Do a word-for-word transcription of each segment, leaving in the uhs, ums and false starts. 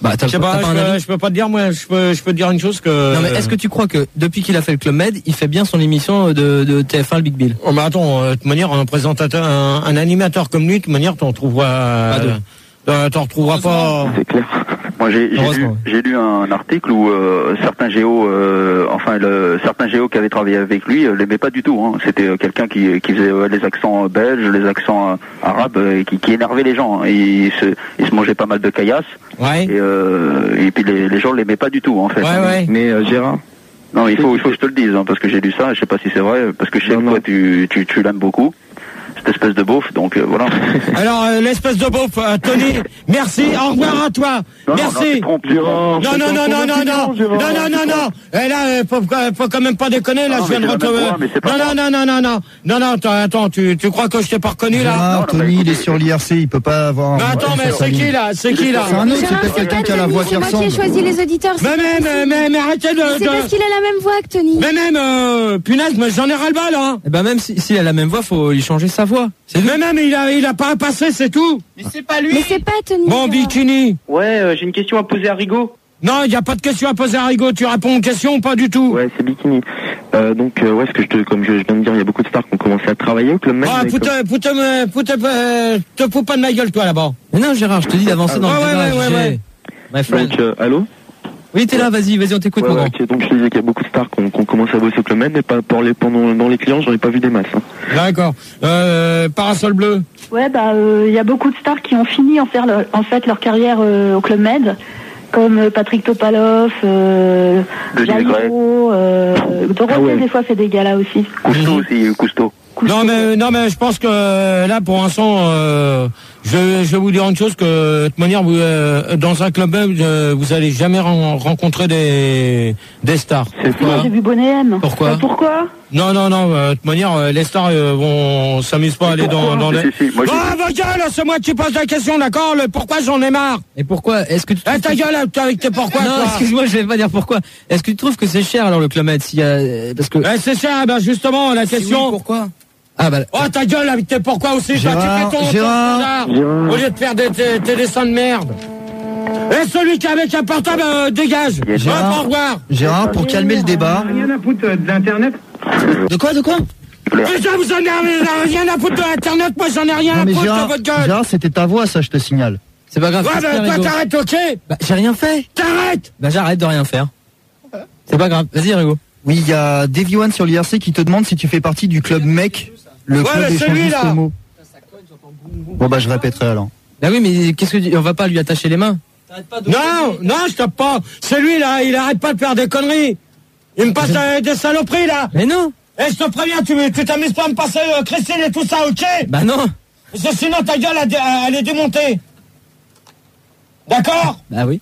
Bah, t'as, je sais pas, t'as pas je, un peux, avis je peux pas te dire, moi, je peux, je peux te dire une chose que. Non mais est-ce que tu crois que depuis qu'il a fait le Club Med, il fait bien son émission de, de T F un, le Big Bill? Oh, mais attends, de toute manière, un présentateur, un, un animateur comme lui, de toute manière, t'en trouveras, euh, t'en retrouveras pas. C'est clair. Moi, j'ai, j'ai, lu, j'ai lu un article où euh, certains géos, euh, enfin, le, certains géos qui avaient travaillé avec lui, euh, l'aimaient pas du tout. Hein. C'était euh, quelqu'un qui, qui faisait euh, les accents belges, les accents euh, arabes, euh, et qui, qui énervait les gens. Hein. Et il se, il se mangeait pas mal de caillasse. Ouais. Et, euh, et puis les, les gens l'aimaient pas du tout, en fait. Ouais, ouais. Mais euh, Gérard. Non, il faut, il faut que je te le dise, hein, parce que j'ai lu ça. Je sais pas si c'est vrai, parce que je sais que toi, tu, tu, tu l'aimes beaucoup. Cette espèce de beauf, donc euh, voilà. Alors euh, l'espèce de beauf, euh, Tony, merci, au revoir à toi, non, merci. Non, non, non, non, non, non, non, non, non, non, non, non. Et là, euh, faut, faut quand même pas déconner. Là, non, je viens de retrouver. Non, non, non, non, non, non, non, non. Attends, attends, tu, tu crois que je t'ai pas reconnu là? Ah, Tony, il est sur l'I R C, il peut pas avoir. Mais attends, mais c'est qui là? C'est qui là? C'est un autre, c'est peut-être quelqu'un qui a la voix qui ressemble. C'est moi qui ai choisi les auditeurs. Mais même, mais, mais arrêtez de. C'est parce qu'il a la même voix que Tony. Mais même, euh, punaise, mais j'en ai ras le bas là. Eh ben même s'il si a la même voix, faut lui changer sa voix. C'est mais même il a, il a pas à passer, c'est tout. Mais c'est pas lui. Mais c'est pas Tony. Bon, Bikini. Ouais, euh, j'ai une question à poser à Rigaud. Non, il n'y a pas de question à poser à Rigaud. Tu réponds aux questions ou pas du tout? Ouais, c'est Bikini. Euh, donc, euh, ouais, ce que je te, comme je viens de dire, il y a beaucoup de stars qui ont commencé à travailler au Club Med. Ah, putain, putain, putain, te fous pas de ma gueule, toi, là-bas. Mais non, Gérard, je te dis d'avancer ah, dans ouais, le débat. Ouais, ouais, ouais, ouais. My friend. Donc, euh, allô? Oui, t'es là, vas-y, vas-y, on t'écoute, ouais, mon ouais, grand. okay, donc je disais qu'il y a beaucoup de stars qui ont, qui ont commencé à bosser au Club Med, mais pas pour les, pendant, dans les clients, j'en ai pas vu des masses. Hein. D'accord. Euh, Parasol bleu. Ouais, bah, il euh, y a beaucoup de stars qui ont fini en, faire leur, en fait leur carrière euh, au Club Med, comme euh, Patrick Topalov, euh, Jairo, euh, Dorothée, ah ouais. Des fois fait des galas aussi. Cousteau aussi, Cousteau. Non mais non mais je pense que là pour l'instant euh, je, je vais vous dire une chose, que de toute manière vous, euh, dans un club euh, vous allez jamais ren- rencontrer des des stars. C'est quoi? J'ai vu Bonnet M. Pourquoi? Euh, pourquoi? Non non non, euh, de toute manière euh, les stars euh, vont s'amusent pas à aller dans dans les. Si, si, moi, ah va gueule, c'est moi qui pose la question, d'accord? Le pourquoi, j'en ai marre. Et pourquoi? Est-ce que tu eh, ta gueule avec tes pourquoi? Non, toi. excuse-moi, je vais pas dire pourquoi. Est-ce que tu trouves que c'est cher alors le Club Med, s'il y a parce que eh, c'est cher, ben justement la question. Si oui, pourquoi? Ah bah. Oh ta gueule avec tes pourquoi aussi, Gérard, toi, tu fais ton, Gérard, ton Gérard. Au lieu de faire des, des, des dessins de merde. Et celui qui est avec un portable, euh, dégage. Gérard, au revoir. Gérard, pour calmer le débat. Rien à foutre de l'internet. De quoi, de quoi? Déjà vous en avez rien à foutre de l'internet, moi j'en ai rien Non, à mais foutre Gérard, de votre gueule. Gérard, c'était ta voix, ça, je te signale. C'est pas grave. Ouais, bah toi t'arrêtes, ok? Bah j'ai rien fait. T'arrêtes. Bah j'arrête de rien faire. C'est pas grave. Vas-y, Rigo. Oui, il y a Davy One sur l'I R C qui te demande si tu fais partie du club mec, le ouais, club échangiste homo. Bon bah je répéterai alors. Bah oui, mais qu'est-ce que tu... on va pas lui attacher les mains. Non, non, je tape pas. C'est lui là, il arrête pas de faire des conneries. Il me passe euh, des saloperies là. Mais non. Eh, je te préviens, tu, tu t'amuses pas à me passer euh, Christine et tout ça, ok? Bah non. Parce que sinon ta gueule elle, elle est démontée. D'accord? Bah oui.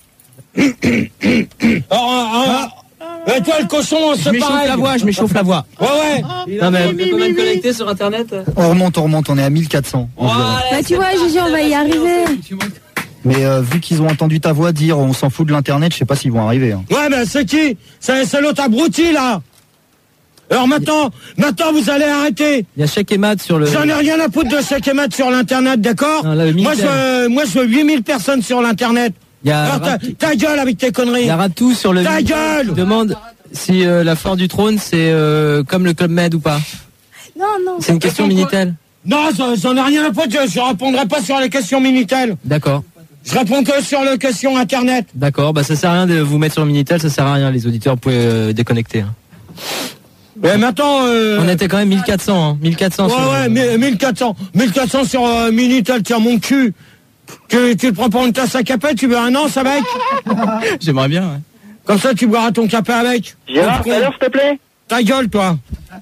Alors, euh, euh, et toi le cochon, c'est pareil. Je m'échauffe la voix, je m'échauffe la voix. Ouais, ouais. Non mais tu peux même connecter sur internet. On remonte, on remonte, on est à mille quatre cents. Bah tu vois, Gigi, on va y arriver. Mais euh, vu qu'ils ont entendu ta voix dire on s'en fout de l'internet, je sais pas s'ils vont arriver. Hein. Ouais, mais c'est qui? C'est, c'est l'autre abruti là. Alors maintenant, maintenant vous allez arrêter. Il y a Cheikh Emad sur le. J'en ai rien à foutre de Cheikh Emad sur l'internet, d'accord? Non, là, moi je, moi je veux huit mille personnes sur l'internet. Il y a alors ta, ta gueule avec tes conneries. Il y a Ratou sur le. Ta gueule. Demande si euh, la Foire du Trône c'est euh, comme le Club Med ou pas. Non non. C'est une question Minitel. Non, j'en ai rien à foutre. Je, je répondrai pas sur les questions Minitel. D'accord. Je réponds que sur les questions internet. D'accord, bah ça sert à rien de vous mettre sur le Minitel, ça sert à rien, les auditeurs, vous pouvez euh, déconnecter. Hein. Mais maintenant... Euh... On était quand même mille quatre cents, hein. mille quatre cents. Ouais, sur, ouais, euh... mille quatre cents. mille quatre cents sur euh, Minitel, tiens, mon cul. Tu, tu le prends pour une tasse à café, tu veux un an, ça avec? J'aimerais bien, ouais. Comme ça, tu boiras ton café avec. Gérard, alors, s'il te plaît. Ta gueule, toi.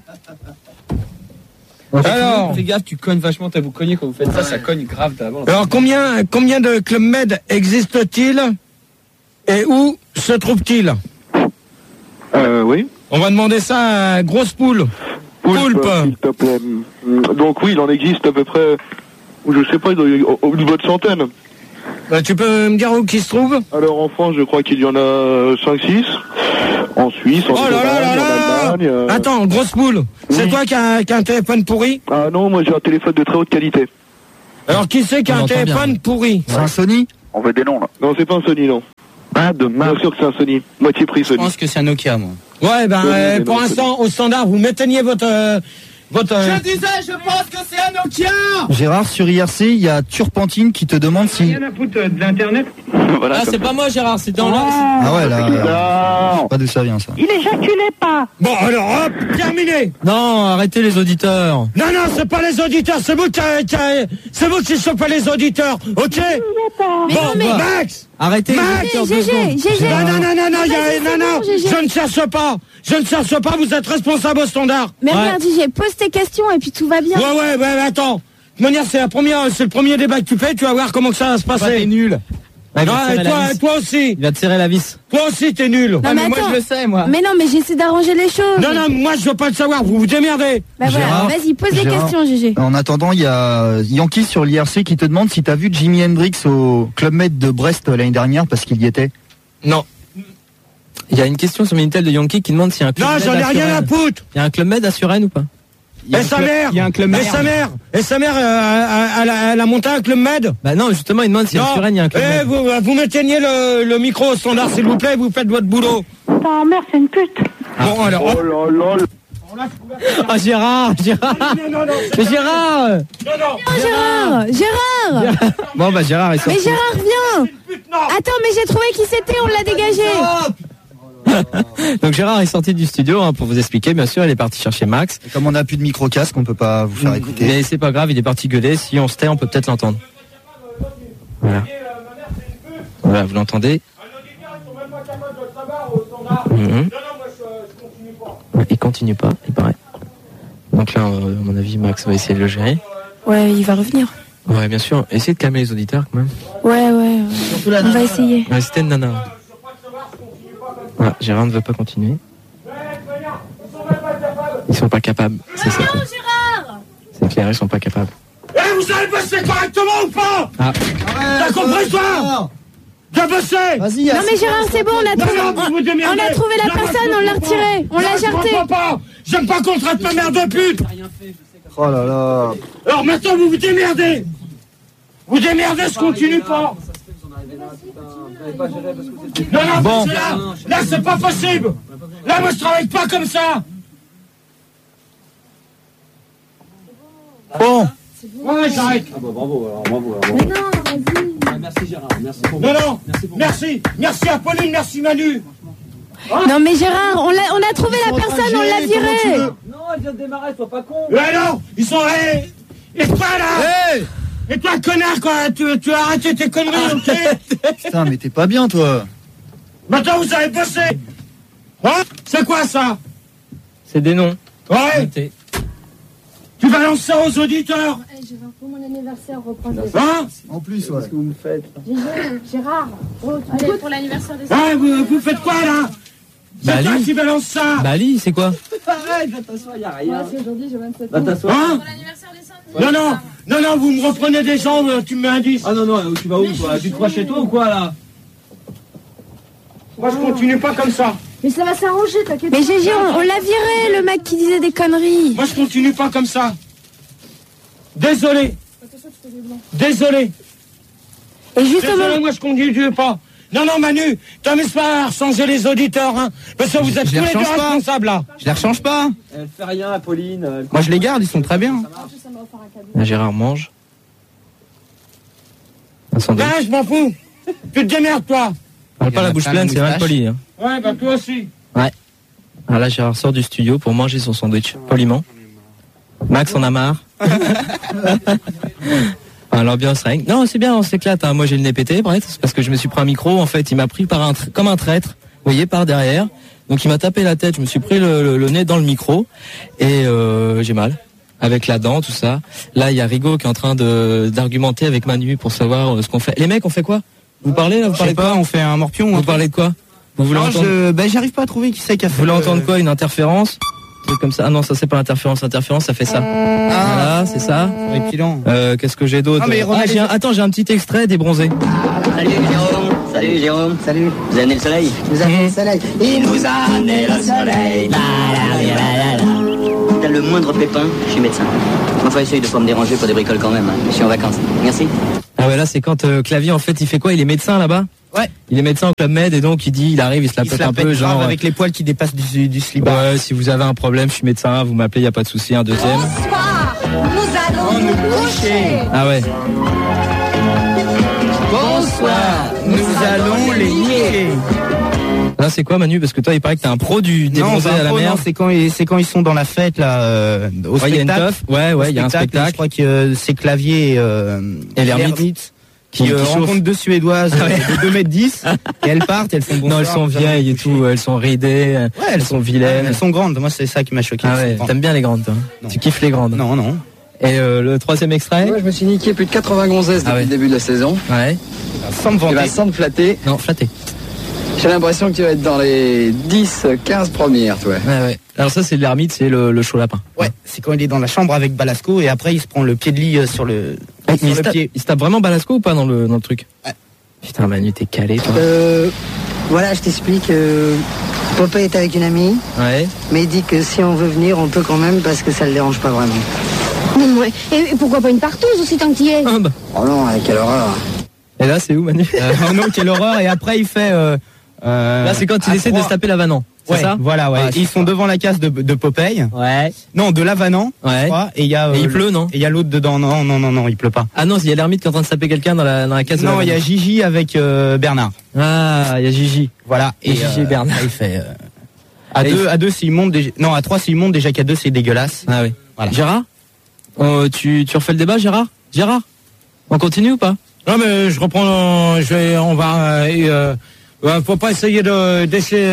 Alors, fais gaffe, tu cognes vachement, t'as vous cogné quand vous faites ça, ça cogne grave d'avant. Alors combien, combien de Club Med existe-t-il et où se trouve-t-il? Euh, oui. On va demander ça à Grosse Poule. Poulpe, s'il te plaît. Donc oui, il en existe à peu près, je sais pas, au niveau de centaines. Bah, tu peux me dire où qui se trouve? Alors en France, je crois qu'il y en a cinq six. En Suisse, en, oh là là là en Allemagne. Euh... Attends, Grosse Poule, c'est oui. Toi qui as, qui as un téléphone pourri? Ah non, moi j'ai un téléphone de très haute qualité. Alors qui c'est qui a un téléphone bien. pourri? C'est un Sony? On veut des noms là. Non, c'est pas un Sony, non. Ah, de Marc. Bien sûr que c'est un Sony. Moitié prix Sony. Je pense que c'est un Nokia, moi. Ouais, ben, euh, pour l'instant, au standard, vous m'éteignez votre... Euh, votre euh... Je disais, je pense que c'est un Nokia. Gérard, sur I R C, il y a Turpentine qui te demande si... Rien à foutre de l'internet. Voilà, ah, c'est pas moi, Gérard, c'est dans ah, la... Ah ouais, là, je sais pas d'où ça vient, ça. Il éjaculait pas. Bon, alors, hop, terminé. Non, arrêtez les auditeurs. Non, non, c'est pas les auditeurs, c'est vous qui, qui c'est vous qui chopez les auditeurs, ok? Mais bon, non, mais... Max. Arrêtez Max. G G, G G. Non, non, non, non, non, y a, non, non, je ne cherche pas. Je ne cherche pas, vous êtes responsable au standard. Mais ouais. regarde, G G, pose tes questions et puis tout va bien. Ouais, ouais, ouais, attends. De manière, c'est la première, c'est le premier débat que tu fais, tu vas voir comment que ça va se passer. T'es nul. Ouais, non, et toi, toi aussi. Il va te serrer la vis. Toi aussi, t'es nul. Non, ouais, mais, mais moi, je le sais, moi. Mais non, mais j'essaie d'arranger les choses. Non, non, moi, je veux pas le savoir. Vous vous démerdez. Bah voilà, vas-y, pose des questions, G G. En attendant, il y a Yankee sur l'I R C qui te demande si t'as vu Jimi Hendrix au Club Med de Brest l'année dernière parce qu'il y était. Non. Il y a une question sur Minitel de Yankee qui demande s'il y a un Club non, Med. Non, j'en ai rien à foutre. Il y a un Club Med à Suresnes ou pas? Et sa mère, il y a un club et sa mère, et sa mère, euh, elle, a, elle a monté un club med. Bah non, justement, il demande si à Suresnes il y a un club eh, med. Vous, vous m'éteignez le, le micro au standard, s'il vous plaît, vous faites votre boulot. Ta mère, c'est une pute. Ah. Bon, alors. Oh là là. Ah, Gérard, Gérard. Non, non, non, mais Gérard. Non, non. Non, Gérard, Gérard. Gérard. Bon, bah, Gérard est sorti. Mais Gérard, viens. Attends, mais j'ai trouvé qui c'était, on l'a dégagé. Donc Gérard est sorti du studio hein, pour vous expliquer, bien sûr, il est parti chercher Max. Et comme on n'a plus de micro-casque, on peut pas vous faire écouter. Mais c'est pas grave, il est parti gueuler, si on se tait, on peut peut-être l'entendre. Voilà. Voilà, vous l'entendez. Mmh. Il continue pas, il paraît. Donc là, à mon avis, Max va essayer de le gérer. Ouais, il va revenir. Ouais, bien sûr. Essayez de calmer les auditeurs quand même. Ouais, ouais. ouais. On va essayer. Ouais, c'était une nana. Voilà, Gérard ne veut pas continuer. Ils sont pas capables. C'est ça. Non, Gérard. C'est clair, ils sont pas capables. Eh, vous allez bosser correctement ou pas? Ah. T'as compris toi? T'as bossé? Vas-y. Non mais Gérard, c'est bon, on a trouvé, on, on a trouvé la personne, on l'a retiré, on l'a jarté. J'aime pas qu'on traite ma mère de pute. Oh là là. Alors maintenant vous vous démerdez. Vous démerdez, je continue pas. Non, non, bon. là, là c'est pas possible. Là, moi, je travaille pas comme ça. Bon. Ouais, j'arrête. Ah bah bravo, alors bravo. Alors, Mais non, vas-y. Ah, merci Gérard, merci pour Non, non, merci, pour merci, merci à Pauline, merci Manu. Hein? Non mais Gérard, on, l'a, on a trouvé la personne, on l'a viré. Non, elle vient de démarrer, sois pas con. Mais non, ils sont... Hey, et toi, là hey. Et toi, connard, quoi, tu, tu as arrêté tes conneries, ok? Putain, mais t'es pas bien, toi. Maintenant, vous avez bossé. Hein? C'est quoi, ça? C'est des noms. Ouais. Tu balances ça aux auditeurs. Hey, je vais pour mon anniversaire reprendre les... Hein? En plus, ouais. Qu'est-ce que vous me faites? Gérard, oh, allez, pour l'anniversaire des... Hein, vous, vous faites quoi, là? C'est Bali. toi qui balance ça. Bali, c'est quoi? Arrête, va t'asseoir, y'a rien. Ouais, c'est aujourd'hui, j'ai vingt-sept ans. Va t'asseoir. Hein? Pour l'anniversaire des samedis. Non, non, non, non, vous me reprenez des gens, tu me mets un dix. Ah non, non, tu vas où, toi? Tu te crois chez toi ou quoi, là? Moi, je continue pas comme ça. Mais ça va s'arranger, t'inquiète. Mais Gégé, on, on l'a viré, le mec qui disait des conneries. Moi, je continue pas comme ça. Désolé. Désolé. Et justement... Désolé, moi, je continue pas. Non, non, Manu, t'amuses pas à changer les auditeurs, hein. Parce que vous êtes tous les deux responsables, là. Je les rechange pas. Elle fait rien, Pauline. Elle... Moi, je les garde, ils sont très bien. Là, Gérard mange. Un sandwich. Ah, je m'en fous. Tu te démerdes, toi. Parle pas la bouche pleine, c'est mal poli. Hein. Ouais, bah toi aussi. Ouais. Alors là, Gérard sort du studio pour manger son sandwich, poliment. Max en a marre. Ah, l'ambiance règne. Non, c'est bien, on s'éclate. Hein. Moi, j'ai le nez pété, bref, c'est parce que je me suis pris un micro. En fait, il m'a pris par un tra- comme un traître, vous voyez, par derrière. Donc, il m'a tapé la tête. Je me suis pris le, le, le nez dans le micro et euh, j'ai mal. Avec la dent, tout ça. Là, il y a Rigaud qui est en train de d'argumenter avec Manu pour savoir euh, ce qu'on fait. Les mecs, on fait quoi? Vous parlez là? Vous parlez pas, quoi? on fait un morpion. Vous parlez de quoi? Vous voulez non, entendre je... ben, j'arrive pas à trouver qui c'est qui a fait. Vous voulez le... entendre quoi? Une interférence? Un truc comme ça. Ah non, ça c'est pas l'interférence. L'interférence, ça fait ça. Ah, voilà, c'est ça. Euh, qu'est-ce que j'ai d'autre? Ah, mais ah, j'ai un... Attends, j'ai un petit extrait des bronzés. Salut Jérôme. Salut Jérôme. Salut. Vous avez amené le soleil? Vous avez amené le soleil. Il nous a amené le soleil. La, la, la, la, la. T'as le moindre pépin, je suis médecin. Enfin, essaye de pas me déranger pour des bricoles quand même. Hein. Je suis en vacances. Merci. Ah ouais, là c'est quand euh, Clavier en fait il fait quoi? Il est médecin là-bas? Ouais. Il est médecin au Club Med et donc il dit, il arrive, il se la Il pète se la un pète peu, grave genre. avec les poils qui dépassent du, du slibard. Ouais, si vous avez un problème, je suis médecin, vous m'appelez, y a pas de souci, un deuxième. Bonsoir, nous allons nous coucher. Ah ouais. Bonsoir, nous allons les nier. Là, c'est quoi, Manu? Parce que toi, il paraît que t'es un pro du Non, débronzé pas à la trop, mer. non, c'est quand ils, c'est quand ils sont dans la fête là, euh, au Ouais, il y a une spectacle. teuf. Ouais, ouais, il y a un spectacle. Je crois que euh, c'est Clavier et, euh, Et l'ermite. l'ermite Qui- qui, euh, qui chauffe. rencontrent deux Suédoises Ah ouais. de deux mètres dix et elles partent, elles font bonsoir. Non, elles sont nous allons vieilles et nous coucher. tout, elles sont ridées, Ouais, elles sont vilaines. Elles sont grandes. Moi, c'est ça qui m'a choqué. Ah elles sont ouais, grandes. t'aimes bien les grandes, toi. Non. Tu kiffes les grandes. Non, non. Et euh, le troisième extrait? Moi, je me suis niqué plus de quatre-vingts gonzesses depuis Ah ouais. le début de la saison. Ouais. Sans me Et vanter. bah, sans te flatter, Non, flatté. j'ai l'impression que tu vas être dans les dix, quinze premières, toi. Ouais, ouais. Alors ça, c'est l'ermite, c'est le, le chaud lapin. Ouais, c'est quand il est dans la chambre avec Balasco et après il se prend le pied de lit euh, sur le, Mais sur il, se le tape, pied. il se tape vraiment Balasco ou pas dans le, dans le truc? Ouais. Putain, Manu, t'es calé, toi. Euh, voilà, je t'explique. Euh, Popeye est avec une amie, Ouais. mais il dit que si on veut venir, on peut quand même parce que ça le dérange pas vraiment. Ouais. Et pourquoi pas une partouze aussi tant qu'il y est? Ah, bah. Oh non, quelle horreur. Et là, c'est où, Manu? Euh, oh non, quelle horreur. Et après il fait. Euh, euh, Là, c'est quand il à essaie de trois- se taper l'Avanant. C'est Ouais, ça? voilà, ouais. Ah, Ils sont devant la case de, de Popeye. Ouais. Non, de l'Avanant. je Ouais. crois, Et il y a. Et il euh, pleut, non? Et il y a l'autre dedans. Non, non, non, non, il pleut pas. Ah non, il y a l'ermite qui est en train de se taper quelqu'un dans la, dans la case de Non, il y a l'Avanant. Gigi avec euh, Bernard. Ah, il y a Gigi. Voilà. Et Gigi et Bernard. là, il fait. euh, à Et deux, il- à deux, s'il monte déjà. Non, à trois, s'il monte déjà qu'à deux, c'est dégueulasse. Ah oui. Voilà. Gérard? Euh, tu, tu refais le débat, Gérard? Gérard? On continue ou pas? Non, mais je reprends. Je vais, on va. Euh, euh, euh, faut pas essayer de d'essayer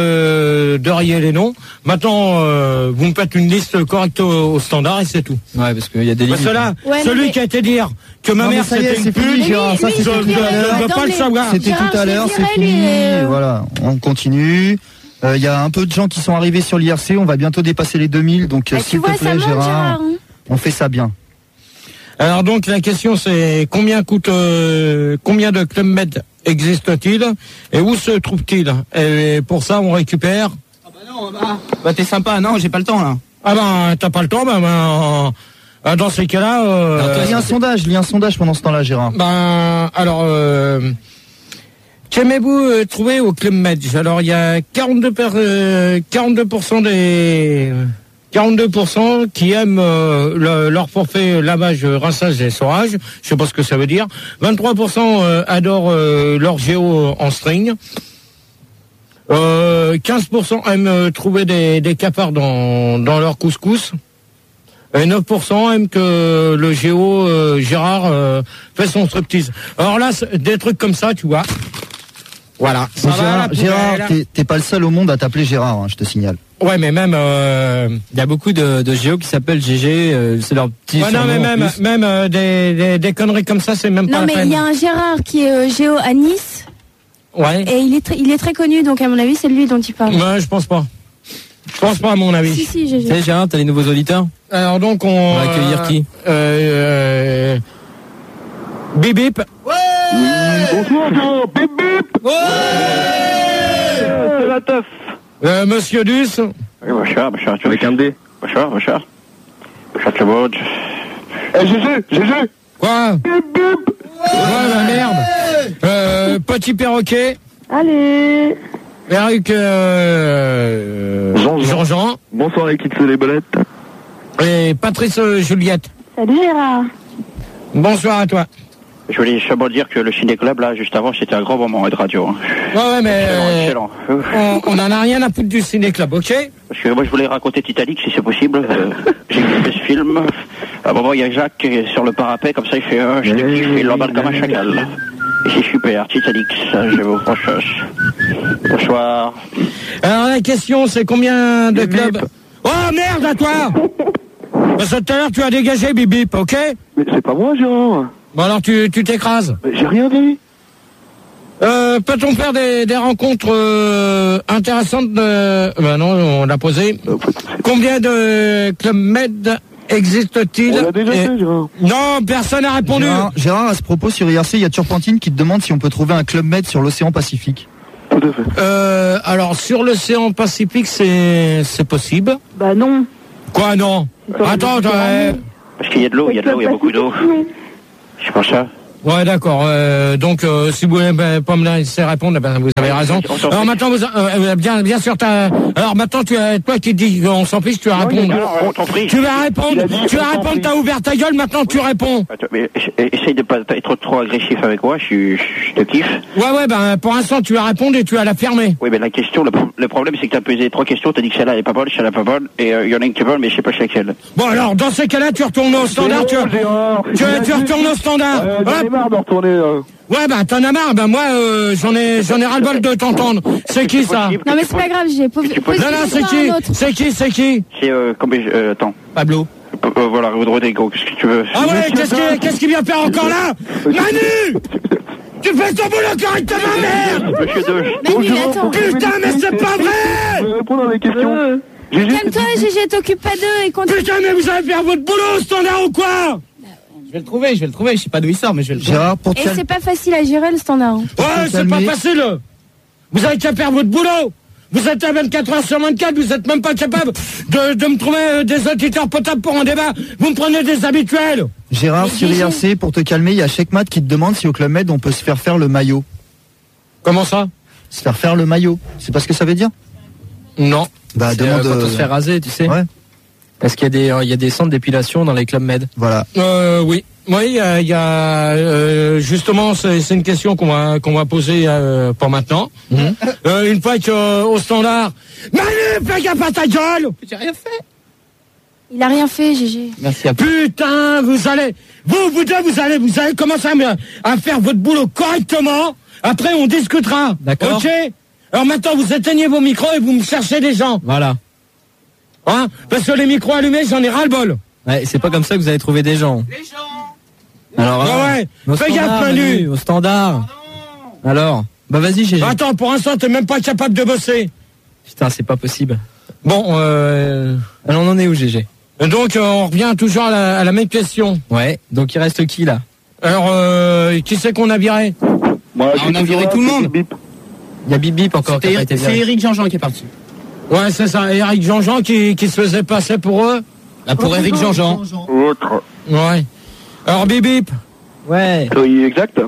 de, de rayer les noms. Maintenant, euh, vous me faites une liste correcte au, au standard et c'est tout. Ouais, parce qu'il y a des Parce limites. que là, Ouais, non, celui mais- qui a été dire que ma Non, mais mère ça y est, c'était une c'est fini, pute, Gérard, ça, je c'est ne fini. veux Dans pas le les- savoir. C'était Gérard, tout à je l'heure, le c'est dirai, fini. lui, euh, Voilà, on continue. Il y a un peu de gens qui sont arrivés sur l'I R C. On va bientôt dépasser les deux mille. Donc, euh, Bah, tu s'il te vois, ça plaît, monte, Gérard, Gérard. hein. on fait ça bien. Alors donc la question c'est combien coûte euh, combien de Club Med existe-t-il et où se trouve-t-il? Et pour ça on récupère. Ah bah non, bah. Bah t'es sympa. Non, j'ai pas le temps là. Ah ben t'as pas le temps, ben, ben euh, dans ces cas-là. Euh, Alors, toi, lis un sondage, lis un sondage pendant ce temps-là, Gérard. Ben alors. Euh, Qu'aimez-vous euh, trouver au Club Med? Alors il y a quarante-deux per, euh, quarante-deux pour cent des quarante-deux pour cent qui aiment euh, le- leur forfait lavage, rinçage et essorage. Je sais pas ce que ça veut dire. vingt-trois pour cent euh, adorent euh, leur géo en string. Euh, quinze pour cent aiment euh, trouver des, des cafards dans, dans leur couscous. Et neuf pour cent aiment que le géo euh, Gérard euh, fait son striptease. Alors là, c'est des trucs comme ça, tu vois. Voilà. Ça Bon, va, Gérard, la poubelle. Gérard, t'es- t'es pas le seul au monde à t'appeler Gérard, hein, je te signale. Ouais, mais même. Euh... Il y a beaucoup de, de géos qui s'appellent G G, euh, c'est leur petit Ouais, non, surnom mais en même, plus. même euh, des, des, des conneries comme ça, c'est même pas Non, la mais peine. il y a un Gérard qui est euh, géo à Nice. Ouais. Et il est, très, il est très connu, donc à mon avis, c'est lui dont il parle. Ouais, je pense pas. Je pense pas, à mon avis. Si, si, G G. Tu sais, Gérard, t'as les nouveaux auditeurs? Alors donc, on. On va accueillir qui? euh, euh, Bip bip. Bonsoir, Jean. Bip bip. Ouais. C'est la teuf. Euh, Monsieur Duss. Oui, Bachar, Bachar, tu avec un D. Bachar, Bachar. Bachar Chabod. Eh, Gégé, Gégé. Quoi? Bip bip. Ouais, la merde. Euh, petit perroquet. Allez. Eric euh, Jean-Jean. Jean-Jean. Bonsoir, les kids et les belettes. Et Patrice euh, Juliette. Salut Gérard. Bonsoir à toi. Je voulais simplement dire que le ciné-club, là, juste avant, c'était un grand moment de radio. Hein. Ouais, ouais, mais euh, Excellent, excellent. on, on en a rien à foutre du ciné-club, ok? Parce que moi, je voulais raconter Titanic, si c'est possible. Euh, j'ai fait ce film. À un moment, il y a Jacques qui est sur le parapet, comme ça, il fait un, je te kiffe, il l'emballe comme un chacal. Et c'est super, Titanic, ça, je vous franchement. Bonsoir. Alors la question, c'est combien de clubs? Oh merde à toi! Parce que tout à l'heure, tu as dégagé Bip Bip, ok? Mais c'est pas moi, Gérard. Bon alors tu tu t'écrases. Mais j'ai rien dit. Euh, peut-on faire des, des rencontres euh, intéressantes de... Ben non, on l'a posé. Combien de Club Med existe-t-il? On l'a déjà Et- fait, Gérard. Non, personne n'a répondu. Gérard, Gérard, à ce propos, sur I R C, il y a Turpentine qui te demande si on peut trouver un Club Med sur l'océan Pacifique. Tout à fait. Euh, alors sur l'océan Pacifique, c'est c'est possible. Bah non. Quoi non? Attends, attends. euh, Parce qu'il y a de l'eau, il y a de l'eau, il y a beaucoup d'eau. C'est pour ça. Ouais, d'accord. Euh, donc, euh, si vous voulez ben, pas me laisser répondre, ben, vous avez raison. Alors maintenant, vous, euh, bien, bien sûr, t'as. Alors maintenant, tu as, toi qui dis qu'on s'en fiche, tu vas répondre. Tu vas répondre. Tu vas répondre. T'as ouvert ta gueule. Maintenant, tu réponds. Mais essaye de pas être trop agressif avec moi. Je suis, je te kiffe. Ouais, ouais. Ben, pour l'instant, tu vas répondre et tu vas la fermer. Oui, mais la question, le, le problème, c'est que t'as posé trois questions. T'as dit que celle-là est pas bonne, celle-là est pas bonne, et il euh, y en a une qui est bonne, mais je sais pas chez laquelle. Bon, alors, dans ces cas-là, tu retournes au standard. Tu, tu, tu retournes au standard. Euh, j'en ai marre de retourner. Euh. Ouais, bah t'en as marre. Ben moi, euh, j'en ai, j'en ai ras le bol de t'entendre. C'est qui ça? Non mais c'est pas grave, j'ai pas. Non non, c'est qui? C'est qui? C'est qui? C'est euh, comme euh, attends. Pablo. Euh, voilà, Rodrigo. Qu'est-ce que tu veux? Ah ouais, qu'est-ce qu'il, qu'est-ce qu'il vient faire encore là? Manu! Tu fais ton boulot correctement, merde! Monsieur deux. Manu, attends. Putain, mais c'est pas vrai! Je vais répondre à mes questions. Calme-toi, Gégé, t'occupe pas d'eux et continue. Putain, mais vous allez faire votre boulot, standard ou quoi? Je vais le trouver, je vais le trouver. Je sais pas d'où il sort, mais je vais le trouver. Gérard, pour te Et calmer. c'est pas facile à gérer le standard. hein. Ouais, c'est pas facile. Vous avez qu'à faire votre boulot. Vous êtes à vingt-quatre heures sur vingt-quatre, vous êtes même pas capable de, de me trouver euh, des auditeurs potables pour un débat. Vous me prenez des habituels. Gérard, sur I R C, pour te calmer, il y a Checkmat qui te demande si au Club Med on peut se faire faire le maillot. Comment ça? Se faire faire le maillot. C'est pas ce que ça veut dire? Non. Bah, C'est, demande. euh, quand on euh, se fait raser, tu sais. Ouais. Est-ce qu'il y a des, euh, il y a des centres d'épilation dans les clubs med? Voilà. Euh, oui. Oui, il y a, il y a euh, justement, c'est, c'est une question qu'on va qu'on va poser euh, pour maintenant. Mmh. Euh, une fois que euh, au standard, Manu, fais gaffe à ta gueule. J'ai rien fait. Il a rien fait, Gégé. Merci à Putain, vous allez, vous, vous deux, vous allez, vous allez commencer à, à faire votre boulot correctement. Après, on discutera. D'accord. Ok. Alors maintenant, vous éteignez vos micros et vous me cherchez des gens. Voilà. Hein? Parce que les micros allumés, j'en ai ras le bol. Ouais, c'est pas comme ça que vous allez trouver des gens. Les gens. Alors, Ouais, euh, ouais. au Fais standard, gaffe, Manu. Au standard. Alors, bah vas-y, Gégé. Bah, attends, pour l'instant, t'es même pas capable de bosser. Putain, c'est pas possible. Bon, euh... Alors, on en est où, Gégé? donc, euh, on revient toujours à la, à la même question. Ouais. Donc, il reste qui, là? Alors, euh, qui c'est qu'on a viré? Moi, Ah, on a viré tout le monde. Il y a Bip Bip encore qui a pas été C'est viré. Eric Jean-Jean qui est parti. Ouais, c'est ça. Eric Jean-Jean qui, qui se faisait passer pour eux. Là, pour Eric Jean-Jean. Autre. Ouais. Alors, Bip Bip. Ouais. Oui, exact.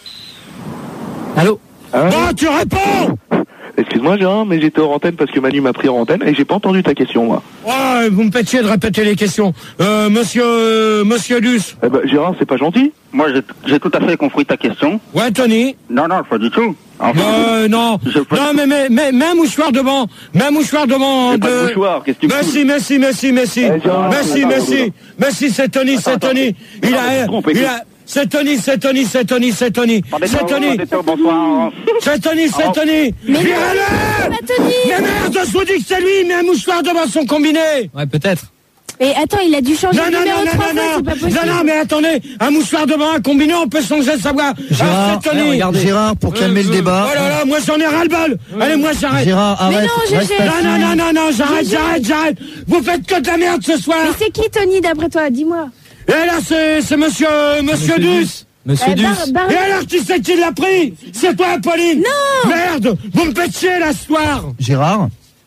Allô? Hein? Bon, tu réponds! Excuse-moi, Gérard, mais j'étais hors antenne parce que Manu m'a pris hors antenne et j'ai pas entendu ta question, moi. Ouais, vous me faites chier de répéter les questions. Euh, monsieur, euh, monsieur Luce. Eh ben, Gérard, c'est pas gentil. Moi, j'ai, j'ai tout à fait compris ta question. Ouais, Tony. Non, non, pas du tout. Enfin, Euh, non. je peux- Non, mais, mais, mais, même mouchoir devant. Même mouchoir devant. J'ai pas de de- mouchoir, qu'est-ce que tu me Merci, merci, merci, merci. Eh, Gérard, Merci, attends, merci. attends. Merci, c'est Tony, c'est Attends, Tony. Il Non, a, je me trompe, il écoute. a, c'est Tony, c'est Tony, c'est Tony, c'est Tony. C'est Tony. Bonsoir. C'est Tony, c'est Oh. Tony. Mais Virez-le! c'est pas Tony. Mais merde, je vous dis que c'est lui, mais un mouchoir devant son combiné. Ouais, peut-être. Et attends, il a dû changer Non, de non, numéro non, trois non, fois, non, c'est pas non, possible. non, non, mais attendez, un mouchoir devant un combiné, on peut changer sa voix. Ah, Gérard, c'est Tony. ouais, regardez. Gérard, pour calmer le débat. Oh là là, moi j'en ai ras le bol. Allez, moi j'arrête. Gérard, Mais arrête. non, reste Gégé. Non, assis. non, non, non, non, j'arrête, Gégé. j'arrête, j'arrête. Vous faites que de la merde ce soir. Mais c'est qui Tony d'après toi? Dis-moi. Et là, c'est, c'est monsieur, monsieur Duss. Monsieur Euh, Duss. Bar- Bar- Et alors, qui c'est qui l'a pris? C'est toi, Pauline. Non. Merde, vous me faites chier là ce soir. Gérard.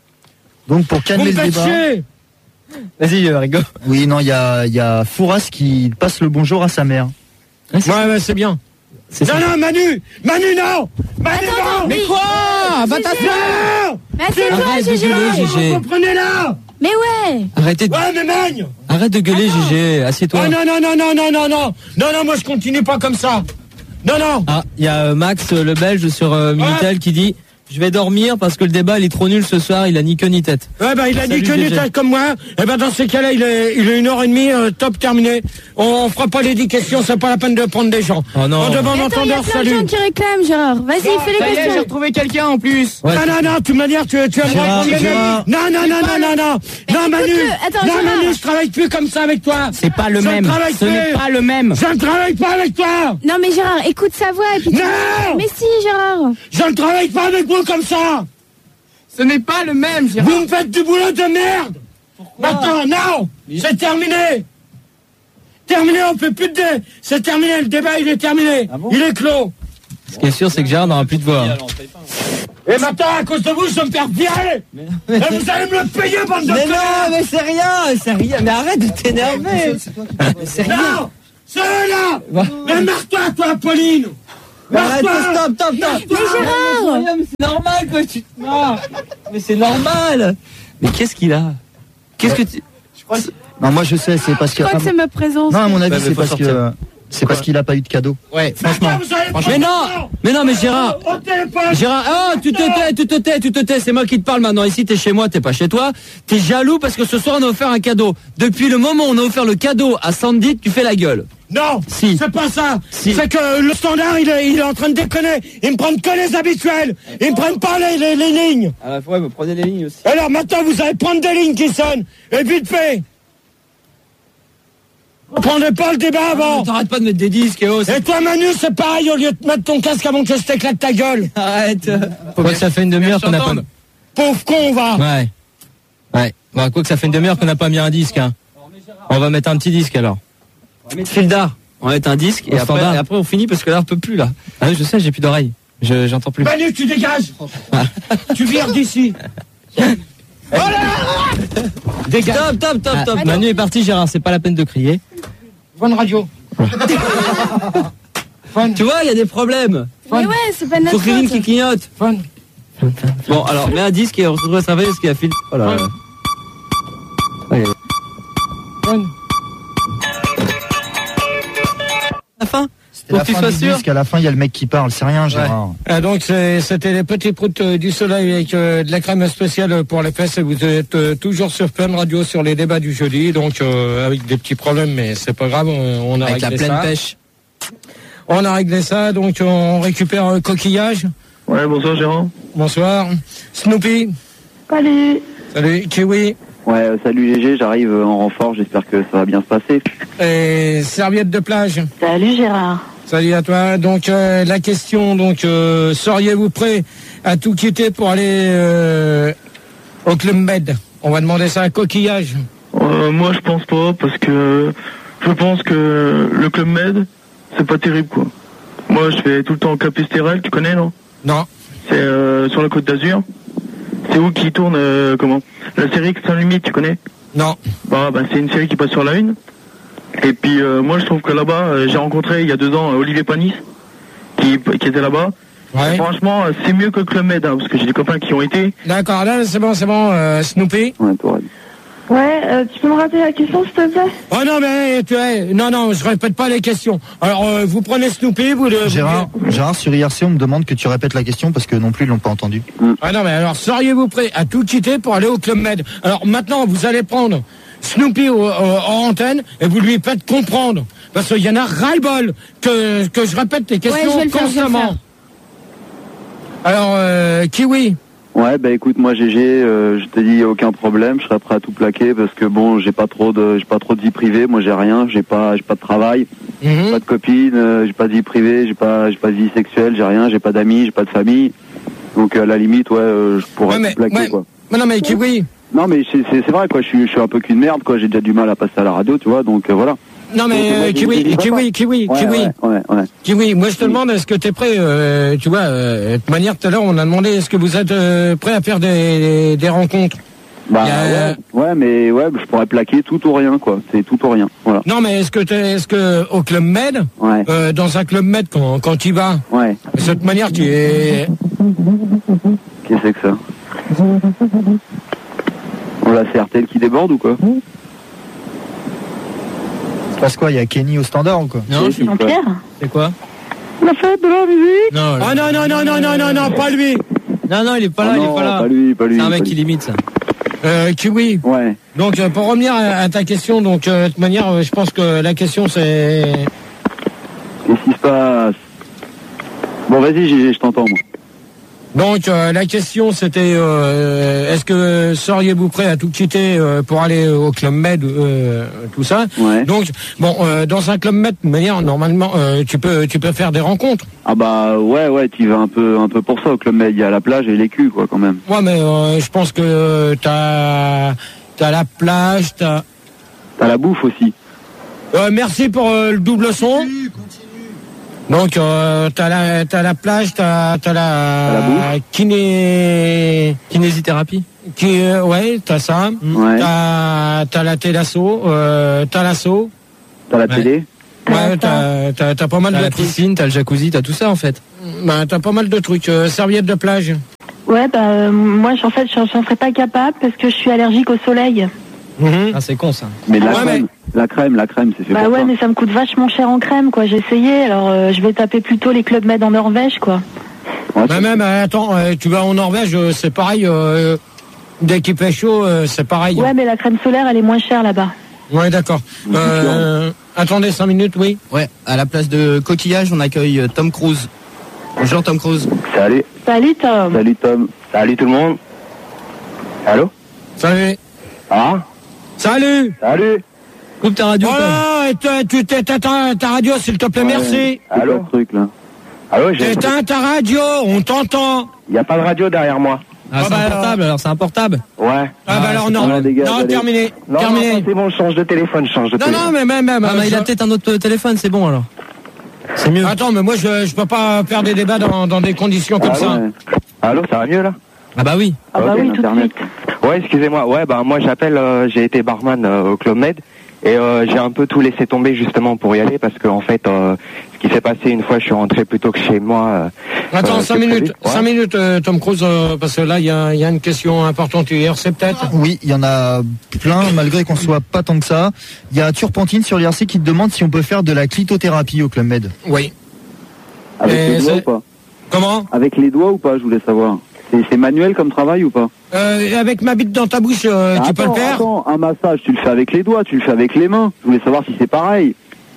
Donc, pour Vous calmer me le faites débat. chier. Vas-y, euh, Rigo. Oui, non, il y a, il y a Fouras qui passe le bonjour à sa mère. Ouais, ouais, c'est bien. C'est Non, ça. non, Manu, Manu, non. Manu, Attends, non. attends, Mais oui. quoi? Va t'asseoir. Non. Mais c'est toi, Arrête de Gégé. gueuler, Gégé. Reprenez-la. Mais ouais. Arrêtez de, Ouais, mais Magne. arrête de gueuler, Gégé. Assieds-toi. Oh non, non, non, non, non, non, non. Non, non, moi je continue pas comme ça. Non, non. Ah, il y a euh, Max, euh, le Belge, sur euh, Minitel qui dit « Je vais dormir parce que le débat, il est trop nul ce soir, il a ni queue ni tête. » Ouais, bah, il a Salut, dit que Gégé. Nutella comme moi. Et ben, dans ces cas-là, il est, il est une heure et demie, euh, top terminé. On, on fera pas les dix questions, c'est pas la peine de prendre des gens. Oh non. On demande Mais attends, il y a entendeur, plein de salut. gens qui réclament, Gérard. Vas-y, fais les Ça y est, j'ai questions. retrouvé quelqu'un en plus. Ouais, non, non, non, tu me dire, tu, tu as le droit Gérard, de prendre des Gérard. Non, non, non, non, non, non. Mais Non, Manu. écoute-le. Attends, Non, Gérard. Manu, je travaille plus comme ça avec toi. C'est pas le Je même. travaille Ce n'est plus. pas le même. Je ne travaille pas avec toi. Non, mais Gérard, écoute sa voix et puis tu- Non. Mais si, Gérard. Je ne travaille pas avec vous comme ça. Ce n'est pas le même, Gérard. Vous me faites du boulot de merde. Maintenant, non. C'est terminé. Terminé, on peut plus de dé. C'est terminé, le débat il est terminé. Il est clos. Ce qui est sûr, c'est que Gérard n'aura plus de voix. Et maintenant, à cause de vous, je vais me faire virer. Et vous allez me le payer, bande de Mais connards. non, mais c'est rien, c'est rien. Mais arrête de t'énerver. C'est rien. Non. Ceux-là. Mais marre-toi, toi, Pauline. Arrête, stop, stop, stop. Mais Gérard. Mais c'est normal que tu te marres. Mais c'est normal. Mais qu'est-ce qu'il a? Qu'est-ce que tu... Je crois que... Non, moi je sais, c'est parce Je que. crois que c'est ma présence. Non, à mon avis, Ouais, mais c'est faut parce sortir. que. C'est parce qu'il a pas eu de cadeau. Ouais, franchement. Franchement. Mais non, mais non, mais Gérard, Au téléphone. Gérard, oh, tu te tais, tu te tais, tu te tais, c'est moi qui te parle maintenant. Ici, t'es chez moi, t'es pas chez toi. T'es jaloux parce que ce soir, on a offert un cadeau. Depuis le moment où on a offert le cadeau à Sandy, tu fais la gueule. Non, Si. c'est pas ça. Si. C'est que le standard, il est, il est en train de déconner. Ils me prennent que les habituels. Ils me prennent pas les, les, les lignes. À la fois, vous prenez les lignes aussi. Alors maintenant, vous allez prendre des lignes qui sonnent. Et vite fait. Prenez pas le débat avant. T'arrêtes pas de mettre des disques et oh, Et toi, Manu, c'est pareil. Au lieu de mettre ton casque avant que je t'éclate ta gueule. arrête. Quoi que ça fait une demi-heure qu'on n'a pas. Pauvre con, va. Ouais. Ouais. Bah, quoi que ça fait une demi-heure qu'on n'a pas mis un disque, hein. On va mettre un petit disque alors. On va mettre Filda. On va mettre un disque et Au après, standard. et après on finit parce que là on peut plus là. Ah oui, je sais, j'ai plus d'oreilles. Je, j'entends plus. Manu, tu dégages. Tu vires d'ici. Dégage. Top, top, top, Ah, top. Manu est parti, Gérard, c'est pas la peine de crier. Bonne radio. Tu vois, il y a des problèmes. Mais ouais, c'est pas notre Faut Kevin faute. qui clignote. Fun. Bon, alors, mets un disque et on se retrouve à travailler parce qu'il y a Phil. Oh là là. Allez. Fun. La fin. C'était Pour la que tu fin sois du sûr. disque, à la fin, il y a le mec qui parle. C'est rien, Gérard. Ah, donc c'est- c'était les petits proutes euh, du soleil avec euh, de la crème spéciale pour les fesses. Et vous êtes euh, toujours sur Fun Radio sur les débats du jeudi, donc euh, avec des petits problèmes, mais c'est pas grave, on, on a Avec la réglé pleine ça. pêche. On a réglé ça, donc on récupère un coquillage. Ouais, bonsoir Gérard. Bonsoir. Snoopy. Salut. Salut. Kiwi. Ouais, euh, salut G G, j'arrive euh, en renfort, j'espère que ça va bien se passer. Et serviette de plage. Salut Gérard. Salut à toi. Donc euh, la question, donc euh, seriez-vous prêt à tout quitter pour aller euh, au Club Med? On va demander ça à Coquillage. Euh, moi je pense pas parce que je pense que le Club Med c'est pas terrible quoi. Moi je fais tout le temps Capesterel, tu connais non? Non. C'est euh, sur la Côte d'Azur. C'est où qui tourne euh, comment? La série Sans Limite, tu connais? Non. Bah, bah c'est une série qui passe sur la une. Et puis euh, moi je trouve que là-bas, euh, j'ai rencontré il y a deux ans euh, Olivier Panis qui, qui était là-bas. Ouais. Et franchement, euh, c'est mieux que le Club Med, hein, parce que j'ai des copains qui ont été. D'accord, là c'est bon, c'est bon, euh, Snoopy. Ouais, toi. Ouais, euh, tu peux me rappeler la question s'il te plaît? Oh non mais tu es, non non, je répète pas les questions. Alors euh, vous prenez Snoopy, vous le. Gérard, Gérard, sur I R C, on me demande que tu répètes la question parce que non plus, ils l'ont pas entendu. Ah non mais alors seriez-vous prêt à tout quitter pour aller au Club Med? Alors maintenant vous allez prendre Snoopy au, au- en antenne et vous lui faites comprendre parce qu'il y en a ras-le-bol que que je répète les Ouais, questions je vais le faire, je vais le constamment. faire. Alors euh, Kiwi. Ouais, bah écoute, moi G G, euh, je te dis aucun problème, je serais prêt à tout plaquer parce que bon, j'ai pas trop de, j'ai pas trop de vie privée, moi j'ai rien, j'ai pas, j'ai pas de travail, Mhm. pas de copine, euh, j'ai pas de vie privée, j'ai pas, j'ai pas de vie sexuelle, j'ai rien, j'ai pas d'amis, j'ai pas de famille, donc à la limite, ouais, euh, je pourrais Ouais, mais- tout plaquer ouais. quoi. Mais non mais Kiwi. Non mais c'est, c'est, c'est vrai quoi, je suis, je suis un peu qu'une merde quoi, j'ai déjà du mal à passer à la radio, tu vois, donc euh, voilà. Non mais Donc, euh, moi, je- Kiwi, je dis Kiwi, pas. Kiwi, Ouais, Kiwi. ouais, ouais, ouais. Kiwi, moi je te demande, est-ce que tu es prêt, euh, tu vois, euh, de toute manière, tout à l'heure on a demandé, est-ce que vous êtes euh, prêt à faire des, des rencontres? Bah Il y a- ouais, ouais, mais ouais, je pourrais plaquer tout ou rien quoi, c'est tout ou rien, voilà. Non mais est-ce que t'es, est-ce que au Club Med, Ouais. euh, dans un Club Med quand, quand tu y vas, Ouais. de cette manière tu es... Qu'est-ce que c'est que ça? On l'a C R T L qui déborde ou quoi? Il se passe quoi? Il y a Kenny au standard ou quoi? Non, C'est- Jean-Pierre? c'est quoi? La fête de la musique? Non, Ah non, non, non, non, non, non, non, pas lui. non, non, il est pas là, Ah il est non, pas là. pas lui, pas lui. C'est un mec pas qui lui. limite ça. Euh, Kiwi. Ouais. Donc euh, pour revenir à, à ta question, donc euh, de toute manière, euh, je pense que la question c'est... Qu'est-ce qui se passe? Bon, vas-y, G G, je t'entends, moi. Donc euh, la question c'était euh, est-ce que seriez-vous prêt à tout quitter euh, pour aller au Club Med, euh, tout ça? Ouais. Donc bon, euh, dans un Club Med, de manière normalement, euh, tu peux tu peux faire des rencontres. Ah bah, ouais, ouais, tu vas un peu, un peu pour ça, au Club Med, il y a la plage et les culs, quoi, quand même. Ouais, mais euh, je pense que t'as t'as la plage, t'as. T'as la bouffe aussi. Euh, merci pour euh, le double son. Donc euh, t'as la t'as la plage, t'as t'as la, T'as la bouffe. kiné Kinésithérapie. qui euh, ouais t'as ça. Ouais. T'as t'as la télasso, euh, t'as l'assaut. T'as la Ouais. télé. Ouais, t'as, t'as, t'as pas mal t'as de la trucs. piscine, t'as le jacuzzi, t'as tout ça en fait. Bah, t'as pas mal de trucs. Euh, serviettes de plage. Ouais, bah euh, moi, en fait, j'en j'en serais pas capable parce que je suis allergique au soleil. Mmh. Ah, c'est con ça. Mais la Ouais, crème, la crème, la crème, c'est fait Bah pour ouais, ça. mais ça me coûte vachement cher en crème, quoi. J'ai essayé, alors euh, je vais taper plutôt les clubs med en Norvège, quoi. Ouais, Bah c'est- même, euh, attends, euh, tu vas en Norvège, euh, c'est pareil. Euh, dès qu'il fait chaud, euh, c'est pareil. Ouais, mais la crème solaire, elle est moins chère là-bas. Ouais, d'accord. Euh, attendez cinq minutes, oui. Ouais, à la place de Coquillage, on accueille euh, Tom Cruise. Bonjour Tom Cruise. Salut, Salut, Tom. salut Tom. Salut tout le monde. Allô? Salut. Ah? Salut. Salut. Coupe ta radio. Tom. Voilà, et toi, tu t'éteins ta, ta radio, s'il te plaît, merci. Allô? Ce truc là. Allô, j'ai. T'éteins ta radio, on t'entend. Il y a pas de radio derrière moi. Ah, Ah c'est bah un alors. portable alors, c'est un portable. Ouais. Ah, Ah, bah alors c'est non, pas mal, les gars, non, allez. terminé, Non, terminé. non, c'est bon, je change de téléphone, je change de Non, téléphone. non, mais même, même. Ah, mais il a je- peut-être un autre téléphone, c'est bon alors. C'est mieux. Attends, mais moi, je, je peux pas faire des débats dans, dans des conditions comme Ah ça. ouais. Allô, ça va mieux là? Ah bah oui. Ah bah Ok, oui, tout de Internet. suite. Ouais, excusez-moi. Ouais, bah moi j'appelle, euh, j'ai été barman euh, au Club Med et euh, j'ai un peu tout laissé tomber justement pour y aller parce que en fait, euh, ce qui s'est passé une fois, je suis rentré plutôt que chez moi. euh, Attends, euh, cinq que minutes, prévu. Ouais. cinq minutes, euh, Tom Cruise, euh, parce que là, il y a, il y a une question importante hier, c'est peut-être. Oui, il y en a plein, malgré qu'on soit pas tant que ça. Il y a Turpentine sur l'I R C qui te demande si on peut faire de la clitothérapie au Club Med. Oui. Avec Et les doigts c'est- ou pas? Comment Avec les doigts ou pas, je voulais savoir. C'est, c'est manuel comme travail ou pas? euh, Avec ma bite dans ta bouche, euh, tu peux le Attends, faire. attends, un massage, tu le fais avec les doigts, tu le fais avec les mains. Je voulais savoir si c'est pareil.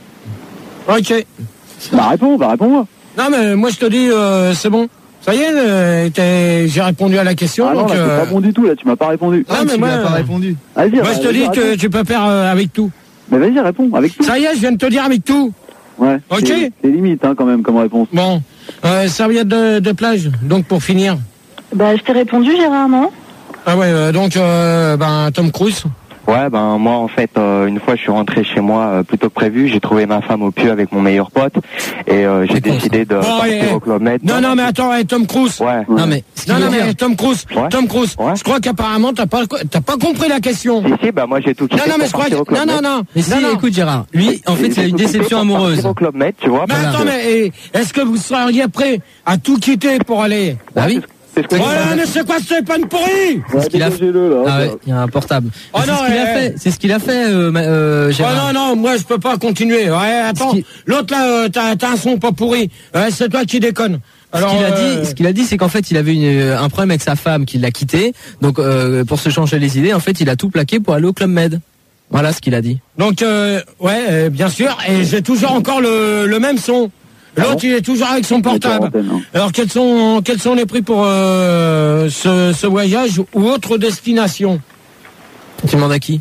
Ok. Bah réponds, bah réponds-moi. Non, mais moi, je te dis, euh, c'est bon. Ça y est, euh, t'es- j'ai répondu à la question. Ah non, donc, là, euh, c'est pas bon du tout, là, tu m'as pas répondu. Non, mais tu moi, m'as pas répondu. Vas-y, moi, je te vas-y, dis que réponds. tu peux faire euh, avec tout. Mais vas-y, réponds, avec tout. Ça y est, je viens de te dire avec tout. Ouais. Ok. C'est, c'est limite, hein, quand même, comme réponse. Bon, euh, serviette de, de plage, donc pour finir. Bah, je t'ai répondu, Gérard, non? Ah ouais, euh, donc, euh, ben, Tom Cruise. Ouais, ben moi en fait, euh, une fois je suis rentré chez moi euh, plutôt que prévu, j'ai trouvé ma femme au pieu avec mon meilleur pote et euh, j'ai décidé de Bon, partir et- au Club Med. Non, non, mais attends, hey, Tom Cruise. Ouais. Non mais. ce qu'il Non, veut non, mais dire- Tom Cruise, Ouais. Tom Cruise, Ouais. je crois qu'apparemment, t'as pas, t'as pas compris la question. Si, si, bah moi j'ai tout quitté Non, non, mais pour je crois partir que, au Club non, non, Med. non. Mais si, non, non. écoute Gérard, lui, en fait, il a J'ai une tout quitté déception pour partir amoureuse. au Club Med, tu vois. Mais parce attends, que- mais eh, est-ce que vous seriez prêt à tout quitter pour aller? Bah oui. C'est ce que Voilà, mais c'est quoi ce téléphone pourri? C'est ce qu'il a fait. le là. Ah ouais, il y a un portable. Oh c'est non, ce qu'il a eh, fait. C'est ce qu'il a fait, euh, ma- euh, Oh Gérard. non, non, moi je peux pas continuer. Ouais, attends, Ce qui- l'autre là, euh, t'as, t'as un son pas pourri. Ouais, c'est toi qui déconne. Alors, ce qu'il a euh, dit, ce qu'il a dit, c'est qu'en fait, il avait une- un problème avec sa femme, qu'il l'a quitté. Donc, euh, pour se changer les idées, en fait, il a tout plaqué pour aller au Club Med. Voilà ce qu'il a dit. Donc, euh, ouais, euh, bien sûr, et j'ai toujours encore le, le même son. L'autre, il est toujours avec son portable. Alors, quels sont, quels sont les prix pour euh, ce, ce voyage ou autre destination? Tu demandes à qui?